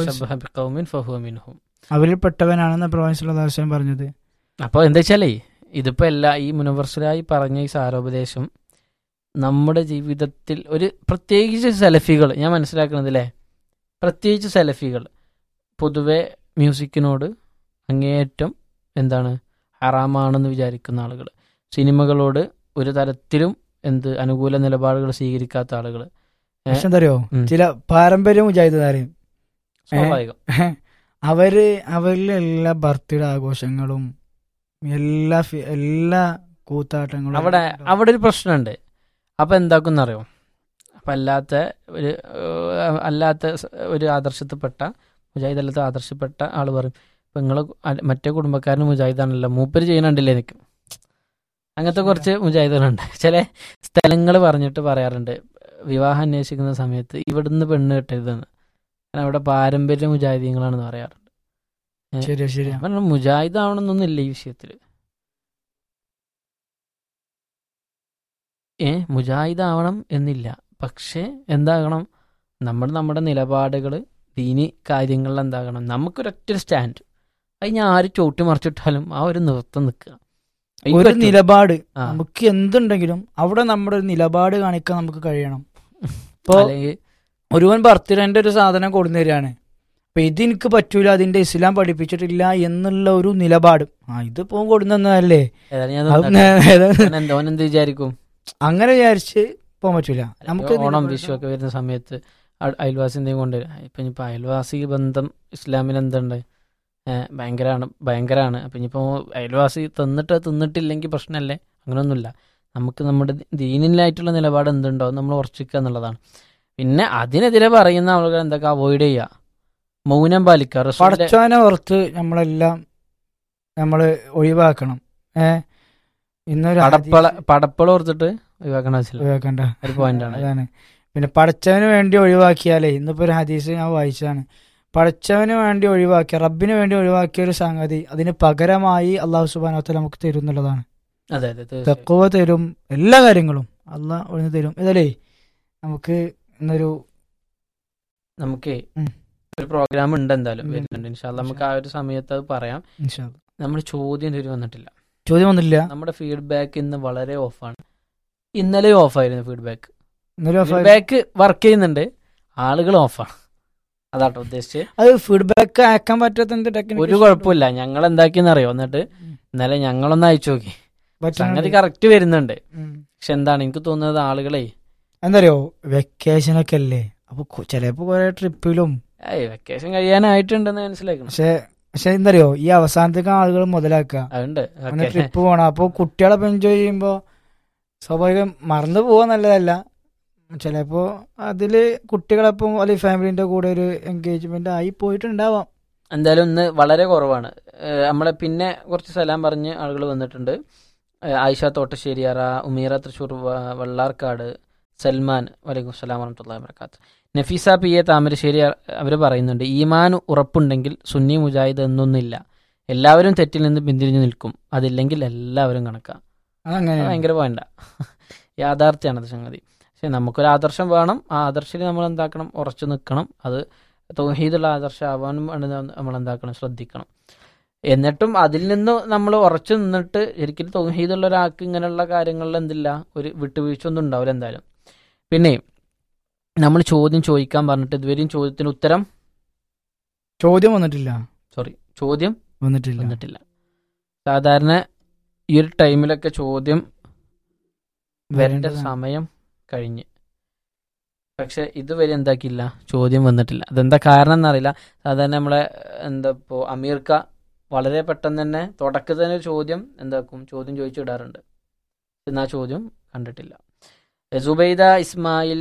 അവരിൽ പെട്ടവനാണെന്ന് പ്രവാചകൻ സല്ലല്ലാഹു അലൈഹി വസല്ലം പറഞ്ഞത്. അപ്പോൾ എന്താ വെച്ചാലേ ഇതിപ്പോൾ ഈ മുനവ്വറിലായി പറഞ്ഞ ഈ സാരോപദേശം നമ്മുടെ ജീവിതത്തിൽ ഒരു പ്രത്യേകിച്ച് സെലഫികൾ, ഞാൻ മനസ്സിലാക്കുന്നത് അല്ലേ, പ്രത്യേകിച്ച് സെലഫികൾ പൊതുവെ മ്യൂസിക്കിനോട് അങ്ങേയറ്റം എന്താണ് ഹറാമാണെന്ന് വിചാരിക്കുന്ന ആളുകൾ, സിനിമകളോട് ഒരു തരത്തിലും അനുകൂല നിലപാടുകൾ സ്വീകരിക്കാത്ത ആളുകൾ. പക്ഷെ എന്തറിയോ, ചില പാരമ്പര്യ മുജാഹിദുകാരെയും സ്വാഭാവികം അവരിലെ എല്ലാ ബർത്ത്ഡേ ആഘോഷങ്ങളും എല്ലാ കൂത്താട്ടങ്ങളും അവിടെ ഒരു പ്രശ്നമുണ്ട്. അപ്പം എന്താക്കുന്നറിയോ, അപ്പം അല്ലാത്ത ഒരു ആദർശത്തിൽപ്പെട്ട മുജാഹിദ് അല്ലാത്ത ആദർശപ്പെട്ട ആൾ പറയും, ഇപ്പം നിങ്ങൾ മറ്റേ കുടുംബക്കാരന് മുജാഹിദാണല്ലോ, മൂപ്പര് ചെയ്യണുണ്ടല്ലേ എനിക്ക്. അങ്ങനത്തെ കുറച്ച് മുജാഹിദുകളുണ്ട്. ചില സ്ഥലങ്ങൾ പറഞ്ഞിട്ട് പറയാറുണ്ട്, വിവാഹം അന്വേഷിക്കുന്ന സമയത്ത് ഇവിടുന്ന് പെണ്ണ് കിട്ടരുതെന്ന്. കാരണം അവിടെ പാരമ്പര്യ മുജാഹിദീങ്ങളാണെന്ന് പറയാറുണ്ട്. അപ്പം മുജാഹിദ് ആവണമെന്നൊന്നുമില്ല ഈ വിഷയത്തിൽ. മുജാഹിദ് ആവണം എന്നില്ല. പക്ഷേ എന്താകണം, നമ്മുടെ നിലപാടുകൾ ദീനി കാര്യങ്ങളിൽ എന്താകണം, നമുക്കൊരൊറ്റ സ്റ്റാൻഡ്. അത് ഞാൻ ആര് ചോട്ടി മറിച്ചിട്ടാലും ആ ഒരു നൃത്തം നിൽക്കുക, ഒരു നിലപാട്. നമുക്ക് എന്തുണ്ടെങ്കിലും അവിടെ നമ്മുടെ ഒരു നിലപാട് കാണിക്കാൻ നമുക്ക് കഴിയണം. ഇപ്പൊ ഒരുവൻ ബർത്ത്ഡേന്റെ ഒരു സാധനം കൊടുന്നു തരികയാണ്, അപ്പൊ ഇത് എനിക്ക് പറ്റൂല, അതിന്റെ ഇസ്ലാം പഠിപ്പിച്ചിട്ടില്ല എന്നുള്ള ഒരു നിലപാട്. ഇതിപ്പോ കൊടുന്നല്ലേ എന്ത് വിചാരിക്കും, അങ്ങനെ വിചാരിച്ച് പോകാൻ പറ്റൂല. നമുക്ക് ഓണം വിഷു ഒക്കെ വരുന്ന സമയത്ത് അയൽവാസി എന്തെങ്കിലും കൊണ്ടുവരും. ഇപ്പൊ അയൽവാസി ബന്ധം ഇസ്ലാമിൽ എന്തുണ്ട്, ഭയങ്കരമാണ്. അപ്പം ഇനിയിപ്പോൾ അയൽവാസി തിന്നിട്ടില്ലെങ്കിൽ പ്രശ്നമല്ലേ, അങ്ങനെയൊന്നുമില്ല. നമുക്ക് നമ്മുടെ ദീനിലായിട്ടുള്ള നിലപാട് എന്തുണ്ടോ നമ്മൾ ഉറച്ചിക്കുക എന്നുള്ളതാണ്. പിന്നെ അതിനെതിരെ പറയുന്ന ആളുകൾ എന്തൊക്കെ അവോയ്ഡ് ചെയ്യുക, മൗനം പാലിക്കുക. പടച്ചോനെ ഓർത്ത് നമ്മളെല്ലാം നമ്മൾ ഒഴിവാക്കണം. ഇന്നൊരു പടപ്പള ഓർത്തിട്ട് ഒഴിവാക്കേണ്ട ഒരു പോയിന്റാണ്. അതാണ്. പിന്നെ പടച്ചവന് വേണ്ടി ഒഴിവാക്കിയാലേ, ഇന്നിപ്പോ ഒരു ഹദീസ് ഞാൻ വായിച്ചാണ്, പടച്ചവന് വേണ്ടി ഒഴിവാക്കിയ, റബ്ബിന് വേണ്ടി ഒഴിവാക്കിയ ഒരു സംഗതി അതിന് പകരമായി അള്ളാഹു സുബ്ഹാനഹു വ തആല നമുക്ക് തരും എന്നുള്ളതാണ്. തഖ്വ തരും, എല്ലാ കാര്യങ്ങളും അള്ളാഹ് ഒഴിഞ്ഞു തരും. ഇതല്ലേ നമുക്ക് ഇന്നൊരു ഒരു പ്രോഗ്രാം ഉണ്ട്, എന്തായാലും വരുന്നുണ്ട് ഇൻഷാ അല്ലാഹ്. നമുക്ക് ആ ഒരു സമയത്ത് അത് പറയാം. നമ്മൾ ചോദ്യം വന്നിട്ടില്ല. നമ്മുടെ ഫീഡ്ബാക്ക് ഇന്ന് വളരെ ഓഫാണ്. ഇന്നലെ ഓഫായിരുന്നു ഫീഡ്ബാക്ക്. വർക്ക് ചെയ്യുന്നുണ്ട്, ആളുകൾ ഓഫാണ്. അതാട്ടോ ഉദ്ദേശിച്ചത്. അത് ഫീഡ്ബാക്ക് അയക്കാൻ പറ്റാത്ത ഒരു കുഴപ്പമില്ല. ഞങ്ങൾ എന്താക്കിയെന്നറിയോ, എന്നിട്ട് ഇന്നലെ ഞങ്ങളൊന്ന് അയച്ചു നോക്കി, സംഗതി കറക്റ്റ് വരുന്നുണ്ട്. പക്ഷെ എന്താണ് എനിക്ക് തോന്നുന്നത്, ആളുകളെ എന്തറിയോ, വെക്കേഷനൊക്കെ അല്ലേ, അപ്പൊ ചിലപ്പോ കുറെ ട്രിപ്പിലും വെക്കേഷൻ കഴിയാനായിട്ടുണ്ടെന്ന് മനസ്സിലാക്കണം. പക്ഷെ എന്തറിയോ, ഈ അവസാനത്തേക്ക് ആളുകൾ മുതലാക്കുക, ട്രിപ്പ് പോകണം. അപ്പൊ കുട്ടികളെ എൻജോയ് ചെയ്യുമ്പോ സ്വാഭാവികം മറന്നു പോവാൻ നല്ലതല്ല. ചിലപ്പോ അതില് കുട്ടികളെപ്പം അല്ലെങ്കിൽ ഫാമിലിന്റെ കൂടെ ഒരു എൻഗേജ്മെന്റ് ആയി പോയിട്ടുണ്ടാവാം. എന്തായാലും ഇന്ന് വളരെ കുറവാണ്. നമ്മളെ പിന്നെ കുറച്ച് സലാം പറഞ്ഞ് ആളുകൾ വന്നിട്ടുണ്ട്. ആയിഷ തോട്ടശ്ശേരിയാറ, ഉമീറ തൃശ്ശൂർ വള്ളാർക്കാട്, സൽമാൻ വലൈക്കും സ്ലാം വറഹ്മത്തുള്ളാഹി വബറകാത്ത്, നഫീസ പി എ താമരശ്ശേരി അവർ പറയുന്നുണ്ട്, ഈമാൻ ഉറപ്പുണ്ടെങ്കിൽ സുന്നി മുജാഹിദ് എന്നൊന്നില്ല, എല്ലാവരും തെറ്റിൽ നിന്ന് പിന്തിരിഞ്ഞു നിൽക്കും, അതില്ലെങ്കിൽ എല്ലാവരും കണക്കാം. ഭയങ്കര പോയിന്റ, യാഥാർത്ഥ്യമാണത് സംഗതി. പക്ഷെ നമുക്കൊരു ആദർശം വേണം, ആ ആദർശത്തിൽ നമ്മൾ എന്താക്കണം, ഉറച്ചു നിൽക്കണം. അത് തൗഹീദുള്ള ആദർശം ആവാനും നമ്മൾ എന്താക്കണം, ശ്രദ്ധിക്കണം. എന്നിട്ടും അതിൽ നിന്ന് നമ്മൾ ഉറച്ചു നിന്നിട്ട് ശരിക്കും തൗഹീദുള്ള ഒരാൾക്ക് ഇങ്ങനെയുള്ള കാര്യങ്ങളിൽ എന്തില്ല, ഒരു വിട്ടുവീഴ്ച ഒന്നും ഉണ്ടാവില്ല എന്തായാലും. പിന്നെ നമ്മൾ ചോദ്യം ചോദിക്കാൻ പറഞ്ഞിട്ട് ഇതുവരെയും ചോദ്യത്തിന് ഉത്തരം വന്നിട്ടില്ല. സാധാരണ ഈ ഒരു ടൈമിലൊക്കെ ചോദ്യം വരേണ്ട സമയം കഴിഞ്ഞ്, പക്ഷെ ഇതുവരെ എന്താക്കിയില്ല, ചോദ്യം വന്നിട്ടില്ല. അതെന്താ കാരണം എന്നറിയില്ല. സാധാരണ നമ്മളെ ഇപ്പോൾ അമീർക്ക വളരെ പെട്ടെന്ന് തന്നെ തുടക്കത്തിന് ചോദ്യം ചോദ്യം ചോദിച്ചിടാറുണ്ട്. എന്നാൽ ചോദ്യം കണ്ടിട്ടില്ല. സുബൈദ ഇസ്മായിൽ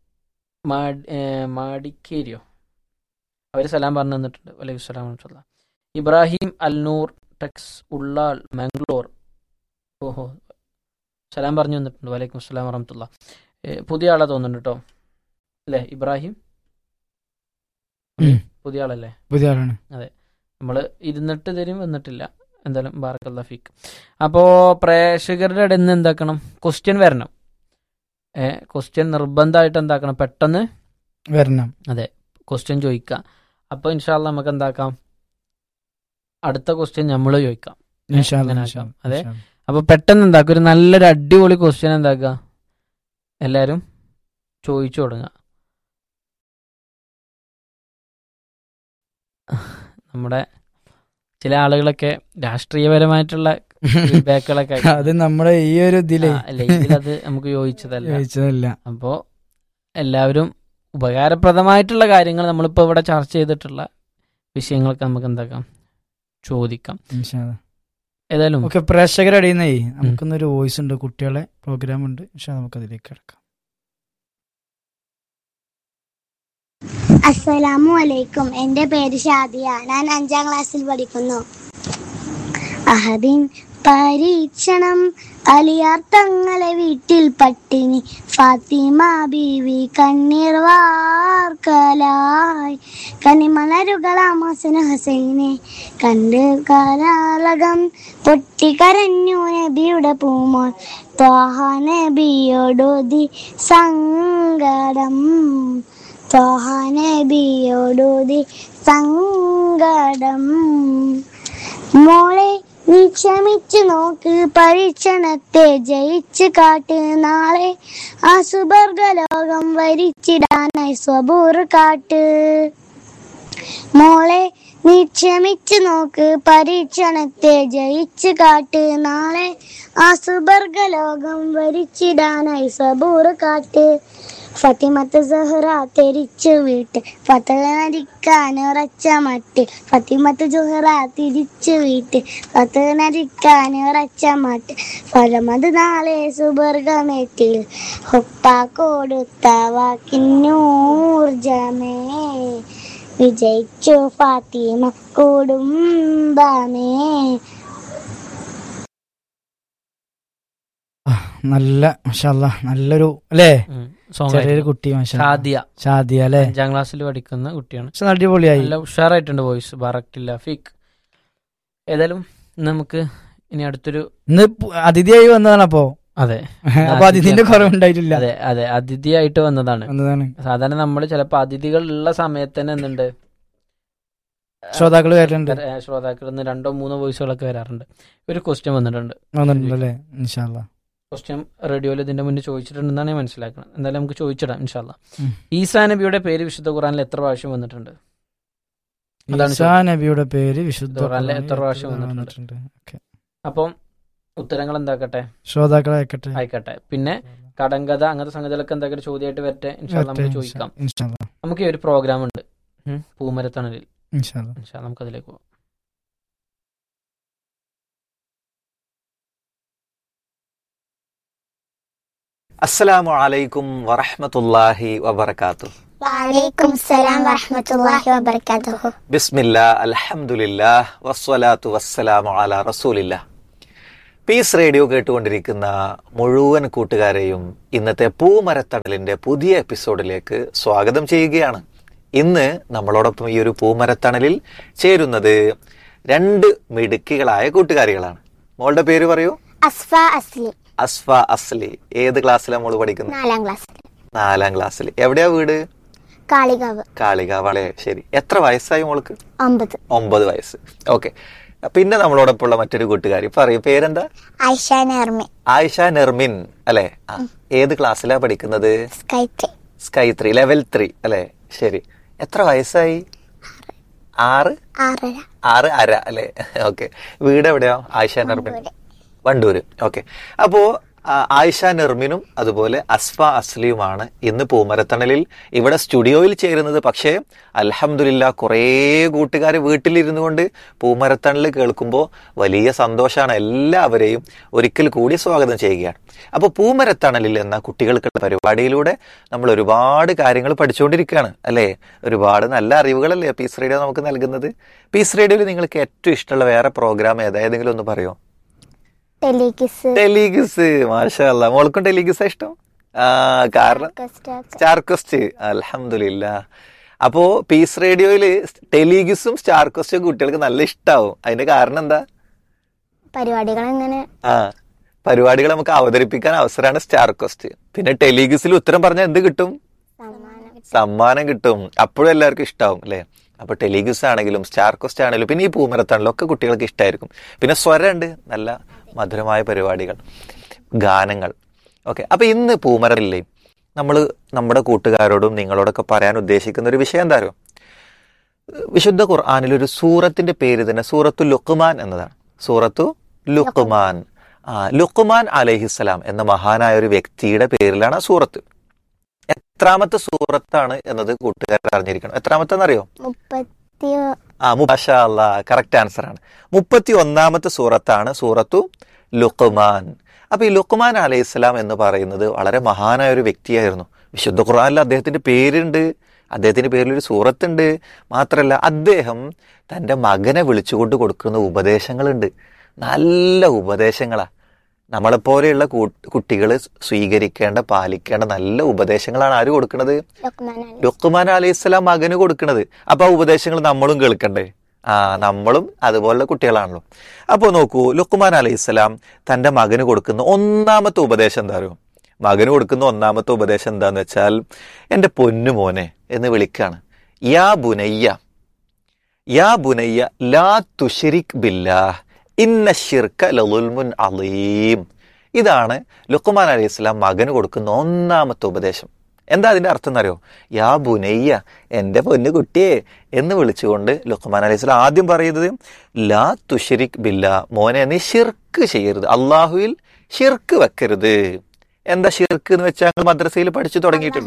മാടിക്കേരിയോ അവർ സലാം പറഞ്ഞു തന്നിട്ടുണ്ട്. വലൈക്കും സ്സലാം വറഹ്മത്തുള്ളാഹി. ഇബ്രാഹിം അൽനൂർ ടെക്സ് ഉള്ളാൾ മംഗ്ലൂർ സലാം പറഞ്ഞു തന്നിട്ടുണ്ട്. വലൈക്കും സ്സലാം വറഹ്മത്തുള്ളാഹി. പുതിയ ആളാ തോന്നുന്നുണ്ട് കേട്ടോ, അല്ലേ ഇബ്രാഹിം? പുതിയ ആളല്ലേ? പുതിയ ആളാണ്. അതെ, നമ്മൾ ഇരുന്നിട്ട് തരും വന്നിട്ടില്ല. എന്തായാലും ബാറക്കല്ലാഹു ഫീക്ക്. അപ്പോൾ പ്രേക്ഷകരുടെ ഇടയിൽ നിന്ന് എന്താക്കണം, ക്വസ്റ്റ്യൻ വരണം. ക്വസ്റ്റ്യൻ നിർബന്ധമായിട്ട് എന്താക്കണം, പെട്ടെന്ന് വരണം. അതെ, ക്വസ്റ്റ്യൻ ചോദിക്കാം. അപ്പോൾ ഇൻഷാ അല്ലാഹ് നമുക്ക് എന്താക്കാം, അടുത്ത ക്വസ്റ്റ്യൻ നമ്മൾ ചോദിക്കാം. അതെ, അപ്പോൾ പെട്ടെന്ന് എന്താക്കുക, ഒരു നല്ലൊരു അടിപൊളി ക്വസ്റ്റ്യൻ എന്താക്കുക, എല്ലാവരും ചോദിച്ചു തുടങ്ങുക. നമ്മുടെ ചില ആളുകളൊക്കെ രാഷ്ട്രീയപരമായിട്ടുള്ള ഫീഡ്ബാക്കുകളൊക്കെ അത് നമ്മുടെ ഈ ഒരു ഇതിലേ ഇതിലത് നമുക്ക് യോജിച്ചതല്ല. ചോദിച്ചതല്ല. അപ്പോൾ എല്ലാവരും ഉപകാരപ്രദമായിട്ടുള്ള കാര്യങ്ങൾ നമ്മളിപ്പോൾ ഇവിടെ ചർച്ച ചെയ്തിട്ടുള്ള വിഷയങ്ങളൊക്കെ നമുക്ക് എന്താക്കാം, ചോദിക്കാം. ഏതായാലും ഓക്കെ, പ്രേക്ഷകരുടെ ഇടയിൽ നിന്നേ നമുക്കൊന്നൊരു വോയിസ് ഉണ്ട്, കുട്ടികളെ പ്രോഗ്രാം ഉണ്ട്. നമുക്കതിലേക്ക് കിടക്കാം. അസ്സലാമു അലൈക്കും. എൻ്റെ പേര് ഷാദിയ. ഞാൻ 5ാം ക്ലാസ്സിൽ പഠിക്കുന്നു. അഹദിൻ പരീക്ഷണം, അലിയാർ തങ്ങളെ വീട്ടിൽ പട്ടിണി, ഫാത്തിമ ബീവി കണ്ണീർ വാർക്കലായി, കനിമലരുകളാം ഹസൻ ഹസൈനെ കണ്ട് കാലാളകം പൊട്ടിക്കരഞ്ഞു നബിയുടെ പൂമോൻ, ത്വാഹ നബിയോടോതി സങ്കടം, ത്വാഹ നബിയോടോതി സങ്കടം. മോളെ നീ ക്ഷമിച്ചു നോക്ക്, പരീക്ഷണത്തെ ജയിച്ച് കാട്ട്, നാളെ ആ സുബർഗലോകം വരിച്ചിടാനായി സ്വബൂർ കാട്ട്. മോളെ നീ ക്ഷമിച്ചു നോക്ക്, പരീക്ഷണത്തെ ജയിച്ച് കാട്ട്, നാളെ ആ സുബർഗലോകം വരിച്ചിടാനായി സ്വബൂർ കാട്ട്. ഫത്തിമത്ത് സുഹറ തിരിച്ചു വീട്ട്, ഫത്തനരിക്കാൻ ഉറച്ച മട്ട്, ഫത്തിമത്ത് സുഹറ തിരിച്ചു വീട്ട്, ഫത്തനരിക്കാൻ ഉറച്ച മട്ട്, ഫലമത് നാളെ സുബർഗമേറ്റിൽ ഹുപ്പ കൊടുത്ത വാക്കിന്നൂർജമേ, വിജയിച്ചു ഫാത്തിമ കുടുംബമേ. നല്ല മാഷാഅല്ലാ, നല്ലൊരു അല്ലേ ചെറിയൊരു കുട്ടി. ഷാദിയ അല്ലേ, 5ാം ക്ലാസ്സിൽ പഠിക്കുന്ന കുട്ടിയാണ്. അടിപൊളിയായി, നല്ല ഉഷാറായിട്ടുണ്ട് വോയിസ്. ബറക്കില്ല ഫീക്ക്. ഏതായാലും നമുക്ക് ഇനി അടുത്തൊരു ഇന്ന് അതിഥിയായി വന്നതാണ്. അപ്പോ അതെ, അപ്പൊ അതിഥിന്റെ കുറവുണ്ടായിട്ടില്ല. അതെ അതെ, അതിഥിയായിട്ട് വന്നതാണ്. സാധാരണ നമ്മൾ ചിലപ്പോ അതിഥികൾ ഉള്ള സമയത്ത് തന്നെ എന്തുണ്ട്, ശ്രോതാക്കൾ വരാറുണ്ട്. ശ്രോതാക്കളിൽ നിന്ന് 2 or 3 വോയിസുകളൊക്കെ വരാറുണ്ട്. ഒരു ക്വസ്റ്റ്യൻ വന്നിട്ടുണ്ട്. ക്വസ്റ്റ്യൻ റേഡിയോയിൽ ഇതിന്റെ മുന്നേ ചോദിച്ചിട്ടുണ്ടെന്നാണ് ഞാൻ മനസ്സിലാക്കുന്നത്. എന്തായാലും നമുക്ക് ചോദിച്ചിടാം ഇൻഷാല്ലാ. ഈസാ നബിയുടെ പേര് വിശുദ്ധ ഖുർആനിൽ എത്ര പ്രാവശ്യം വന്നിട്ടുണ്ട്? ഈസാ നബിയുടെ പേര് വിശുദ്ധ ഖുർആനിൽ എത്ര പ്രാവശ്യം വന്നിട്ടുണ്ട്? അപ്പം ഉത്തരങ്ങൾ എന്താക്കട്ടെ, ശ്രോതാക്കളെ ആയിക്കട്ടെ. പിന്നെ കടങ്കഥ അങ്ങനത്തെ സംഗതികളൊക്കെ എന്താക്കട്ടെ, ചോദ്യമായിട്ട് വരട്ടെ ഇൻഷാല്ലാ, നമുക്ക് ചോദിക്കാം. നമുക്ക് ഈ ഒരു പ്രോഗ്രാം ഉണ്ട് പൂമരത്തണലിൽ, നമുക്ക് അതിലേക്ക് പോകാം. അസ്സലാമു അലൈക്കും വറഹ്മത്തുള്ളാഹി വബറകാതുഹു. വഅലൈക്കും സലാം വറഹ്മത്തുള്ളാഹി വബറകാതുഹു. ബിസ്മില്ലാ അൽഹംദുലില്ലാഹ് വസ്സലാത്തു വസ്സലാമു അലാ റസൂലില്ലാഹ്. പീസ് റേഡിയോ കേട്ടുകൊണ്ടിരിക്കുന്ന മുഴുവൻ കൂട്ടുകാരെയും ഇന്നത്തെ പൂമരത്തണലിന്റെ പുതിയ എപ്പിസോഡിലേക്ക് സ്വാഗതം ചെയ്യുകയാണ്. ഇന്ന് നമ്മളോടൊപ്പം ഈ ഒരു പൂമരത്തണലിൽ ചേരുന്നത് 2 മിടുക്കികളായ കൂട്ടുകാരികളാണ്. മോളുടെ പേര് പറയൂ. അസ്ഫ അസ്ലി. ഏത് ക്ലാസ്സിലാണ് മോള് പഠിക്കുന്നത്? 4ാം ക്ലാസ്സിൽ. 4ാം ക്ലാസ്സിൽ. എവിടെയാ വീട്? കാളികാവ്. വളരെ ശരി. എത്ര വയസ്സായി മോൾക്ക്? 9 വയസ്സ്. ഓക്കെ. പിന്നെ നമ്മളോടൊപ്പമുള്ള മറ്റൊരു കൂട്ടുകാരി പറയൂ, പേരെന്താ? ആയിഷ നെർമിൻ അല്ലെ? ഏത് ക്ലാസ്സിലാ പഠിക്കുന്നത്? സ്കൈ 3, ലെവൽ 3 അല്ലെ? ശരി. എത്ര വയസ്സായി? 6.5 അല്ലെ? ഓക്കെ. വീട് എവിടെയോ ആയിഷ നെർമിൻ? വണ്ടൂര്. ഓക്കെ. അപ്പോ ആയിഷ നെർമിനും അതുപോലെ അസ്ഫ അസ്ലിയുമാണ് ഇന്ന് പൂമരത്തണലിൽ ഇവിടെ സ്റ്റുഡിയോയിൽ ചേരുന്നത്. പക്ഷേ അൽഹംദുലില്ലാ കുറേ കൂട്ടുകാർ വീട്ടിലിരുന്നു കൊണ്ട് പൂമരത്തണൽ കേൾക്കുമ്പോൾ വലിയ സന്തോഷമാണ്. എല്ലാവരെയും ഒരിക്കൽ കൂടി സ്വാഗതം ചെയ്യുകയാണ്. അപ്പോൾ പൂമരത്തണലിൽ എന്ന കുട്ടികൾക്കുള്ള പരിപാടിയിലൂടെ നമ്മൾ ഒരുപാട് കാര്യങ്ങൾ പഠിച്ചുകൊണ്ടിരിക്കുകയാണ് അല്ലേ? ഒരുപാട് നല്ല അറിവുകളല്ലേ പീസ് റേഡിയോ നമുക്ക് നൽകുന്നത്. പീസ് റേഡിയോയിൽ നിങ്ങൾക്ക് ഏറ്റവും ഇഷ്ടമുള്ള വേറെ പ്രോഗ്രാം ഏതെങ്കിലും ഒന്ന് പറയോ? ടെലിഗിസ്. മാഷാ അല്ലാ. മോൾക്കും ടെലിഗിസാ ഇഷ്ടം? കാരണം സ്റ്റാർ ക്വസ്റ്റ്. അൽഹംദുലില്ലാ. അപ്പോ പീസ് റേഡിയോയില് ടെലിഗിസും സ്റ്റാർ ക്വസ്റ്റും കുട്ടികൾക്ക് നല്ല ഇഷ്ടാവും. അതിന്റെ കാരണം എന്താ? പരിപാടികൾ നമുക്ക് അവതരിപ്പിക്കാൻ അവസരമാണ് സ്റ്റാർ ക്വസ്റ്റ്. പിന്നെ ടെലിഗിസിൽ ഉത്തരം പറഞ്ഞാൽ എന്ത് കിട്ടും? സമ്മാനം കിട്ടും. അപ്പോഴും എല്ലാവർക്കും ഇഷ്ടാവും അല്ലെ? അപ്പൊ ടെലിഗിസ് ആണെങ്കിലും സ്റ്റാർ ക്വസ്റ്റ് ആണെങ്കിലും പിന്നെ ഈ പൂമരത്താണെങ്കിലും ഒക്കെ കുട്ടികൾക്ക് ഇഷ്ടമായിരിക്കും. പിന്നെ സ്വരമുണ്ട്, നല്ല മധുരമായ പരിപാടികൾ, ഗാനങ്ങൾ. ഓക്കെ. അപ്പൊ ഇന്ന് പൂമരല്ലേ നമ്മൾ നമ്മുടെ കൂട്ടുകാരോടും നിങ്ങളോടൊക്കെ പറയാൻ ഉദ്ദേശിക്കുന്ന ഒരു വിഷയം എന്താ? വിശുദ്ധ ഖുർആനിൽ ഒരു സൂറത്തിന്റെ പേര് തന്നെ സൂറത്തു ലുഖ്മാൻ എന്നതാണ്. സൂറത്തു ലുഖ്മാൻ. ലുഖ്മാൻ അലൈഹിസ്സലാം എന്ന മഹാനായ ഒരു വ്യക്തിയുടെ പേരിലാണ് ആ സൂറത്ത്. എത്രാമത്തെ സൂറത്താണ് എന്നത് കൂട്ടുകാർ അറിഞ്ഞിരിക്കണം. എത്രാമത്തെന്നറിയോ? മാഷാ അല്ലാ, കറക്റ്റ് ആൻസർ ആണ്. 31ാമത്തെ സൂറത്താണ് സൂറത്തു ലുഖ്മാൻ. അപ്പൊ ഈ ലുഖ്മാൻ അലൈഹിസ്സലാം എന്ന് പറയുന്നത് വളരെ മഹാനായ ഒരു വ്യക്തിയായിരുന്നു. വിശുദ്ധ ഖുർആനിൽ അദ്ദേഹത്തിന്റെ പേരുണ്ട്, അദ്ദേഹത്തിന്റെ പേരിൽ ഒരു സൂറത്തുണ്ട്. മാത്രല്ല അദ്ദേഹം തൻ്റെ മകനെ വിളിച്ചുകൊണ്ട് കൊടുക്കുന്ന ഉപദേശങ്ങളുണ്ട്. നല്ല ഉപദേശങ്ങളാ. നമ്മളെപ്പോലെയുള്ള കുട്ടികൾ സ്വീകരിക്കേണ്ട പാലിക്കേണ്ട നല്ല ഉപദേശങ്ങളാണ് ആര് കൊടുക്കുന്നത്? ലുഖ്മാൻ അലൈഹിസ്സലാം മകന് കൊടുക്കുന്നത്. അപ്പൊ ആ ഉപദേശങ്ങൾ നമ്മളും കേൾക്കണ്ടേ? നമ്മളും അതുപോലുള്ള കുട്ടികളാണല്ലോ. അപ്പോൾ നോക്കൂ, ലുഖ്മാൻ അലൈഹിസ്സലാം തൻ്റെ മകന് കൊടുക്കുന്ന ഒന്നാമത്തെ ഉപദേശം എന്താ അറിയോ? മകന് കൊടുക്കുന്ന ഒന്നാമത്തെ ഉപദേശം എന്താന്ന് വെച്ചാൽ, എൻ്റെ പൊന്നുമോനെ എന്ന് വിളിക്കാണ്. യാ ബുനയ്യ, യാ ബുനയ്യ ലാ തുശ്രിക് ബില്ലാഹ് ഇന്ന ശിർക ലളുൽമുൻ അളീം. ഇതാണ് ലുഖ്മാൻ അലൈഹിസ്സലാം മകന് കൊടുക്കുന്ന ഒന്നാമത്തെ ഉപദേശം. എന്താ അതിന്റെ അർത്ഥം എന്നറിയോ? യാ ബുനയ്യ, എൻ്റെ പൊന്നു കുട്ടിയെ എന്ന് വിളിച്ചുകൊണ്ട് ലുഖ്മാൻ അലൈഹിസ്സലാം ആദ്യം പറയുന്നത് ലാ തുശ്രിക് ബില്ലാ, മോനെ നീ ഷിർക്ക് ചെയ്യരുത്, അള്ളാഹുവിൽ ഷിർക്ക് വെക്കരുത്. എന്താ ഷിർക്ക് എന്ന് വെച്ചാൽ ഞങ്ങൾ മദ്രസയിൽ പഠിച്ചു തുടങ്ങിയിട്ടുണ്ടോ?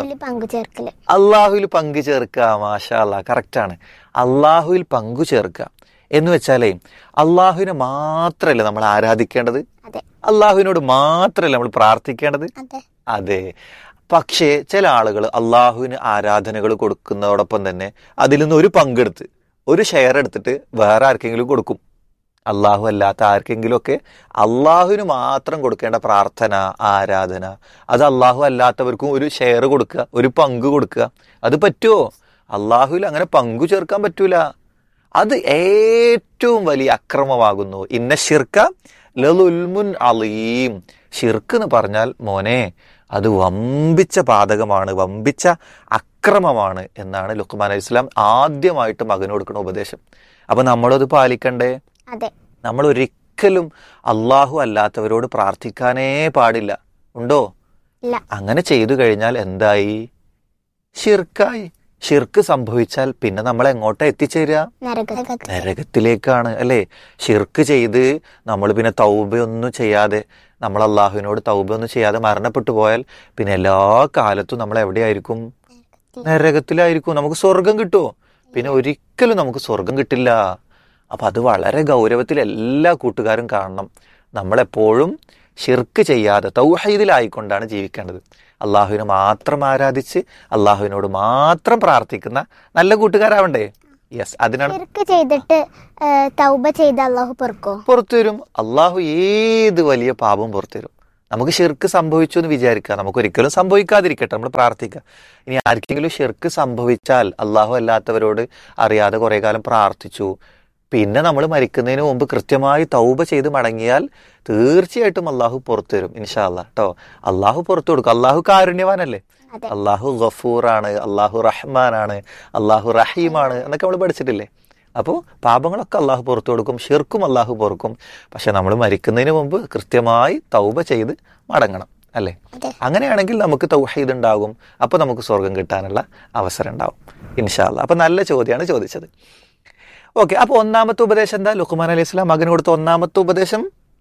അള്ളാഹുവിൽ പങ്കു ചേർക്കുക. മാഷാ അല്ലാ, കറക്റ്റ് ആണ്. അള്ളാഹുവിൽ പങ്കു ചേർക്കുക എന്ന് വെച്ചാലേ അള്ളാഹുവിനെ മാത്രമല്ല നമ്മൾ ആരാധിക്കേണ്ടത്, അള്ളാഹുവിനോട് മാത്രമല്ല നമ്മൾ പ്രാർത്ഥിക്കേണ്ടത്. അതെ. പക്ഷേ ചില ആളുകൾ അള്ളാഹുവിന് ആരാധനകൾ കൊടുക്കുന്നതോടൊപ്പം തന്നെ അതിൽ നിന്ന് ഒരു പങ്കെടുത്ത് ഒരു ഷെയർ എടുത്തിട്ട് വേറെ ആർക്കെങ്കിലും കൊടുക്കും. അള്ളാഹു അല്ലാത്ത ആർക്കെങ്കിലും ഒക്കെ അള്ളാഹുവിന് മാത്രം കൊടുക്കേണ്ട പ്രാർത്ഥന, ആരാധന, അത് അള്ളാഹു അല്ലാത്തവർക്കും ഒരു ഷെയർ കൊടുക്കുക, ഒരു പങ്ക് കൊടുക്കുക. അത് പറ്റുമോ? അള്ളാഹുവിൽ അങ്ങനെ പങ്കു ചേർക്കാൻ പറ്റൂല. അത് ഏറ്റവും വലിയ അക്രമമാകുന്നു. ഇന്ന ശിർക ലളുൽമുൻ അളീം. ഷിർക്ക് എന്ന് പറഞ്ഞാൽ മോനെ അത് വമ്പിച്ച പാതകമാണ്, വമ്പിച്ച അക്രമമാണ് എന്നാണ് ലുഖ്മാൻ അലൈഹിസ്സലാം ആദ്യമായിട്ട് മകന് കൊടുക്കുന്ന ഉപദേശം. അപ്പൊ നമ്മളത് പാലിക്കണ്ടേ? നമ്മൾ ഒരിക്കലും അള്ളാഹു അല്ലാത്തവരോട് പ്രാർത്ഥിക്കാനേ പാടില്ല. ഉണ്ടോ? അങ്ങനെ ചെയ്തു കഴിഞ്ഞാൽ എന്തായി? ഷിർക്കായി. ഷിർക്ക് സംഭവിച്ചാൽ പിന്നെ നമ്മൾ എങ്ങോട്ടാ എത്തിച്ചേരുക? നരകത്തിലേക്കാണ്, അല്ലേ? ഷിർക്ക് ചെയ്ത് നമ്മൾ പിന്നെ തൗബയൊന്നും ചെയ്യാതെ, നമ്മൾ അള്ളാഹുവിനോട് തൗബയൊന്നും ചെയ്യാതെ മരണപ്പെട്ടു പോയാൽ പിന്നെ എല്ലാ കാലത്തും നമ്മൾ എവിടെയായിരിക്കും? നരകത്തിലായിരിക്കും. നമുക്ക് സ്വർഗം കിട്ടുമോ? പിന്നെ ഒരിക്കലും നമുക്ക് സ്വർഗം കിട്ടില്ല. അപ്പൊ അത് വളരെ ഗൗരവത്തിൽ എല്ലാ കൂട്ടുകാരും കാണണം. നമ്മളെപ്പോഴും ഷിർക്ക് ചെയ്യാതെ തൗഹീദിലായിക്കൊണ്ടാണ് ജീവിക്കേണ്ടത്. അള്ളാഹുവിനെ മാത്രം ആരാധിച്ച് അള്ളാഹുവിനോട് മാത്രം പ്രാർത്ഥിക്കുന്ന നല്ല കൂട്ടുകാരാവണ്ടേ? യെസ്, അതിനാണ്. ചെയ്തിട്ട് തൗബ ചെയ്ത് അള്ളാഹു പുറത്തുവരും. അള്ളാഹു ഏത് വലിയ പാപം പുറത്തുവരും. നമുക്ക് ഷിർക്ക് സംഭവിച്ചു എന്ന് വിചാരിക്കുക, നമുക്ക് ഒരിക്കലും സംഭവിക്കാതിരിക്കട്ടെ, നമ്മൾ പ്രാർത്ഥിക്കുക. ഇനി ആർക്കെങ്കിലും ഷിർക്ക് സംഭവിച്ചാൽ അള്ളാഹു അല്ലാത്തവരോട് അറിയാതെ കുറെ കാലം പ്രാർത്ഥിച്ചു, പിന്നെ നമ്മൾ മരിക്കുന്നതിന് മുമ്പ് കൃത്യമായി തൗബ ചെയ്ത് മടങ്ങിയാൽ തീർച്ചയായിട്ടും അള്ളാഹു പുറത്തു വരും ഇൻഷാ അല്ലാഹ് കേട്ടോ. അള്ളാഹു പുറത്തു കൊടുക്കും. അള്ളാഹു കാരുണ്യവാനല്ലേ? അള്ളാഹു ഗഫൂറാണ്, അള്ളാഹു റഹ്മാനാണ്, അള്ളാഹു റഹീമാണ് എന്നൊക്കെ നമ്മൾ പഠിച്ചിട്ടില്ലേ? അപ്പോൾ പാപങ്ങളൊക്കെ അള്ളാഹു പുറത്തു കൊടുക്കും, ഷിർക്കും അള്ളാഹു പൊറുക്കും. പക്ഷെ നമ്മൾ മരിക്കുന്നതിന് മുമ്പ് കൃത്യമായി തൗബ ചെയ്ത് മടങ്ങണം, അല്ലേ? അങ്ങനെയാണെങ്കിൽ നമുക്ക് തൗഹീദ് ഉണ്ടാകും. അപ്പൊ നമുക്ക് സ്വർഗം കിട്ടാനുള്ള അവസരം ഉണ്ടാവും ഇൻഷാ അല്ലാഹ്. അപ്പൊ നല്ല ചോദ്യമാണ് ചോദിച്ചത്. ഓക്കെ, അപ്പൊ ഒന്നാമത്തെ ഉപദേശം എന്താ? ലുഖ്മാൻ അലൈഹി സ്വലാം മകന് കൊടുത്ത ഒന്നാമത്തെ ഉപദേശം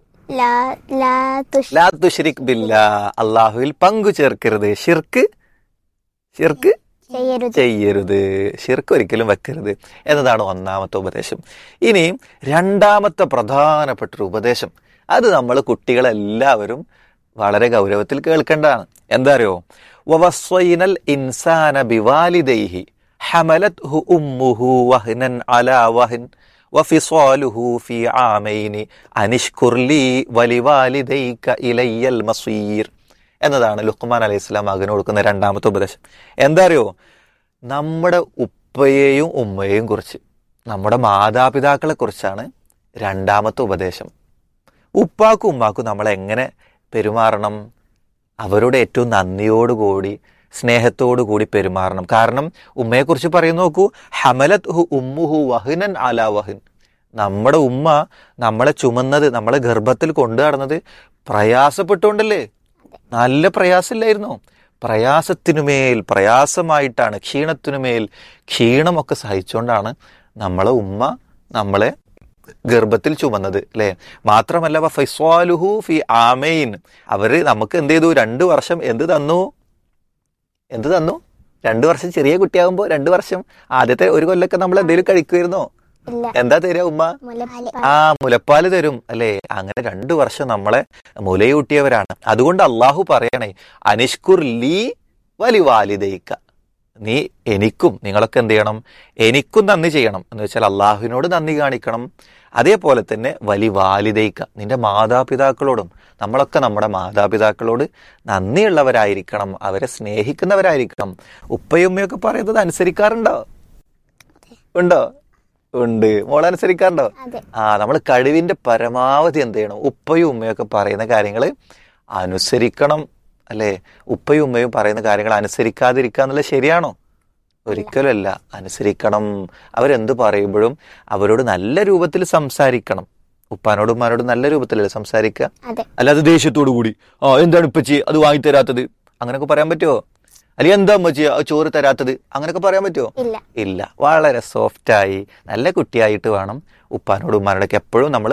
ലാ തുശ്രിക് ബില്ലാഹ്, അള്ളാഹുവിൽ പങ്കു ചേർക്കരുത്, ഷിർക്ക് ചെയ്യരുത്, ഷിർക്ക് ഒരിക്കലും വെക്കരുത് എന്നതാണ് ഒന്നാമത്തെ ഉപദേശം. ഇനി രണ്ടാമത്തെ പ്രധാനപ്പെട്ടൊരു ഉപദേശം, അത് നമ്മൾ കുട്ടികളെല്ലാവരും വളരെ ഗൗരവത്തിൽ കേൾക്കേണ്ടതാണ്. എന്താ അറിയോ? വവസ്വൈനൽ ഇൻസാന ബിവാലിദൈഹി ഹമലത്ഹു ഉമ്മുഹു വഹ്നൻ അലാ വഹ്ൻ വഫിസാലുഹു ഫീ ആമൈനി അനിഷ്കുർ ലീ വലിവാലിദൈക ഇലയ്യൽ മസീർ എന്നതാണ് ലുഖ്മാൻ അലൈഹി സ്വലാം മകന് കൊടുക്കുന്ന രണ്ടാമത്തെ ഉപദേശം. എന്താ അറിയോ? നമ്മുടെ ഉപ്പയെയും ഉമ്മയെയും കുറിച്ച്, നമ്മുടെ മാതാപിതാക്കളെ കുറിച്ചാണ് രണ്ടാമത്തെ ഉപദേശം. ഉപ്പാക്കും ഉമ്മാക്കും നമ്മൾ എങ്ങനെ പെരുമാറണം? അവരോട് ഏറ്റവും നന്ദിയോടുകൂടി സ്നേഹത്തോടു കൂടി പെരുമാറണം. കാരണം ഉമ്മയെക്കുറിച്ച് പറയുന്ന നോക്കൂ, ഹമലത് ഹു ഉമ്മുഹു വഹ്നൻ അലാ വഹ്ൻ. നമ്മുടെ ഉമ്മ നമ്മളെ ചുമന്നത്, നമ്മളെ ഗർഭത്തിൽ കൊണ്ടു നടന്നത് പ്രയാസപ്പെട്ടുകൊണ്ടല്ലേ? നല്ല പ്രയാസമില്ലായിരുന്നോ? പ്രയാസത്തിനുമേൽ പ്രയാസമായിട്ടാണ്, ക്ഷീണത്തിനുമേൽ ക്ഷീണമൊക്കെ സഹിച്ചുകൊണ്ടാണ് നമ്മളെ ഉമ്മ നമ്മളെ ഗർഭത്തിൽ ചുമന്നത് അല്ലെ. മാത്രമല്ല ഫൈസ്വാലുഹു ഫി ആമൈൻ, അവര് നമുക്ക് എന്ത് ചെയ്തു? 2 വർഷം എന്ത് തന്നു? 2 വർഷം. ചെറിയ കുട്ടിയാകുമ്പോ 2 വർഷം ആദ്യത്തെ 1 കൊല്ലൊക്കെ നമ്മൾ എന്തെങ്കിലും കഴിക്കുമായിരുന്നോ? എന്താ തരിക ഉമ്മ? മുലപ്പാല് തരും അല്ലെ. അങ്ങനെ 2 വർഷം നമ്മളെ മുലയൂട്ടിയവരാണ്. അതുകൊണ്ട് അള്ളാഹു പറയണേ, അനിഷ്കുർ ലീ വലി വാലിദൈക, നീ എനിക്കും, നിങ്ങളൊക്കെ എന്ത് ചെയ്യണം? എനിക്കും നന്ദി ചെയ്യണം. എന്ന് വെച്ചാൽ അള്ളാഹുവിനോട് നന്ദി കാണിക്കണം. അതേപോലെ തന്നെ വലി വാലിദൈക, നിന്റെ മാതാപിതാക്കളോടും, നമ്മളൊക്കെ നമ്മുടെ മാതാപിതാക്കളോട് നന്ദിയുള്ളവരായിരിക്കണം, അവരെ സ്നേഹിക്കുന്നവരായിരിക്കണം. ഉപ്പയും ഉമ്മയൊക്കെ പറയുന്നത് അനുസരിക്കാറുണ്ടോ? ഉണ്ടോ? ഉണ്ട്. മോളനുസരിക്കാറുണ്ടോ? നമ്മൾ കഴിവിന്റെ പരമാവധി എന്ത് ചെയ്യണം? ഉപ്പയും ഉമ്മയൊക്കെ പറയുന്ന കാര്യങ്ങൾ അനുസരിക്കണം അല്ലെ. ഉപ്പയും ഉമ്മയും പറയുന്ന കാര്യങ്ങൾ അനുസരിക്കാതിരിക്കുക എന്നുള്ളത് ശരിയാണോ? ഒരിക്കലും അല്ല. അനുസരിക്കണം. അവരെന്ത് പറയുമ്പോഴും അവരോട് നല്ല രൂപത്തിൽ സംസാരിക്കണം. ഉപ്പാനോടും ഉമ്മാനോടും നല്ല രൂപത്തിലല്ലേ സംസാരിക്കുക, അല്ലാതെ ദേഷ്യത്തോടു കൂടി എന്താണ് ഇപ്പച്ചി അത് വാങ്ങിത്തരാത്തത് അങ്ങനെയൊക്കെ പറയാൻ പറ്റുമോ? അല്ലെങ്കിൽ എന്താ അമ്മച്ചി ചോറ് തരാത്തത് അങ്ങനെയൊക്കെ പറയാൻ പറ്റുമോ? ഇല്ല. വളരെ സോഫ്റ്റായി നല്ല കുട്ടിയായിട്ട് വേണം ഉപ്പാനോടും ഉമ്മാനോടൊക്കെ എപ്പോഴും നമ്മൾ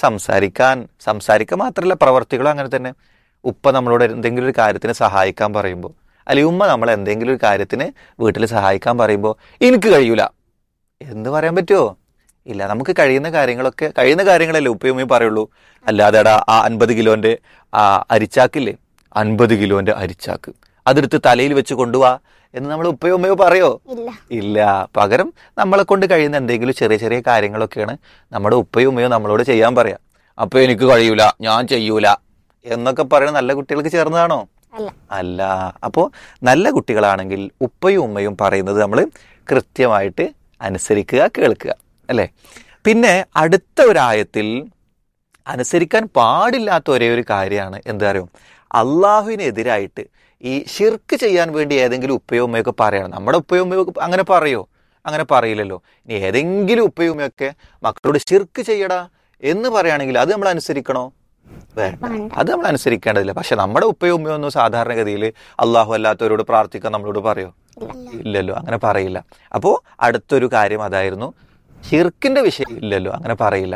സംസാരിക്കുക മാത്രമല്ല, പ്രവർത്തികളും അങ്ങനെ തന്നെ. ഉപ്പ നമ്മളോട് എന്തെങ്കിലും ഒരു കാര്യത്തിന് സഹായിക്കാൻ പറയുമ്പോൾ, അല്ലെങ്കിൽ ഉമ്മ നമ്മളെ എന്തെങ്കിലും ഒരു കാര്യത്തിന് വീട്ടിൽ സഹായിക്കാൻ പറയുമ്പോൾ എനിക്ക് കഴിയൂല എന്ന് പറയാൻ പറ്റുമോ? ഇല്ല. നമുക്ക് കഴിയുന്ന കാര്യങ്ങളല്ലേ ഉപ്പയും ഉമ്മയും പറയുള്ളൂ. അല്ലാതെ ആ 50 കിലോന്റെ അരിച്ചാക്കില്ലേ, 50 കിലോന്റെ അരിച്ചാക്ക് അതെടുത്ത് തലയിൽ വെച്ച് കൊണ്ടുപോവാ എന്ന് നമ്മൾ ഉപ്പയോ ഉമ്മയോ പറയോ? ഇല്ല. പകരം നമ്മളെ കൊണ്ട് കഴിയുന്ന എന്തെങ്കിലും ചെറിയ ചെറിയ കാര്യങ്ങളൊക്കെയാണ് നമ്മുടെ ഉപ്പയോ ഉമ്മയോ നമ്മളോട് ചെയ്യാൻ പറയാം. അപ്പൊ എനിക്ക് കഴിയൂല, ഞാൻ ചെയ്യൂല എന്നൊക്കെ പറയുന്ന നല്ല കുട്ടികൾക്ക് ചേർന്നതാണോ? അല്ല. അപ്പോ നല്ല കുട്ടികളാണെങ്കിൽ ഉപ്പയും ഉമ്മയും പറയുന്നത് നമ്മൾ കൃത്യമായിട്ട് അനുസരിക്കുക, കേൾക്കുക അല്ലെ. പിന്നെ അടുത്ത ഒരായത്തിൽ അനുസരിക്കാൻ പാടില്ലാത്ത ഒരേ ഒരു കാര്യമാണ് എന്താ അറിയോ? അള്ളാഹുവിനെതിരായിട്ട് ഈ ഷിർക്ക് ചെയ്യാൻ വേണ്ടി ഏതെങ്കിലും ഉപ്പയോ ഉമ്മയൊക്കെ പറയണം. നമ്മുടെ ഉപ്പയോ ഉമ്മയോ അങ്ങനെ പറയോ? അങ്ങനെ പറയില്ലല്ലോ. ഇനി ഏതെങ്കിലും ഉപ്പയോ ഉമ്മയൊക്കെ മക്കളോട് ഷിർക്ക് ചെയ്യടാ എന്ന് പറയുകയാണെങ്കിൽ അത് നമ്മൾ അനുസരിക്കണോ? വേണ്ട, അത് നമ്മൾ അനുസരിക്കേണ്ടതില്ല. പക്ഷെ നമ്മുടെ ഉപ്പയോ ഉമ്മയോ ഒന്നും സാധാരണഗതിയിൽ അള്ളാഹു അല്ലാത്തവരോട് പ്രാർത്ഥിക്കാൻ നമ്മളോട് പറയോ? ഇല്ലല്ലോ, അങ്ങനെ പറയില്ല. അപ്പോ അടുത്തൊരു കാര്യം അതായിരുന്നു, ഷിർക്കിന്റെ വിഷയം ഇല്ലല്ലോ, അങ്ങനെ പറയില്ല.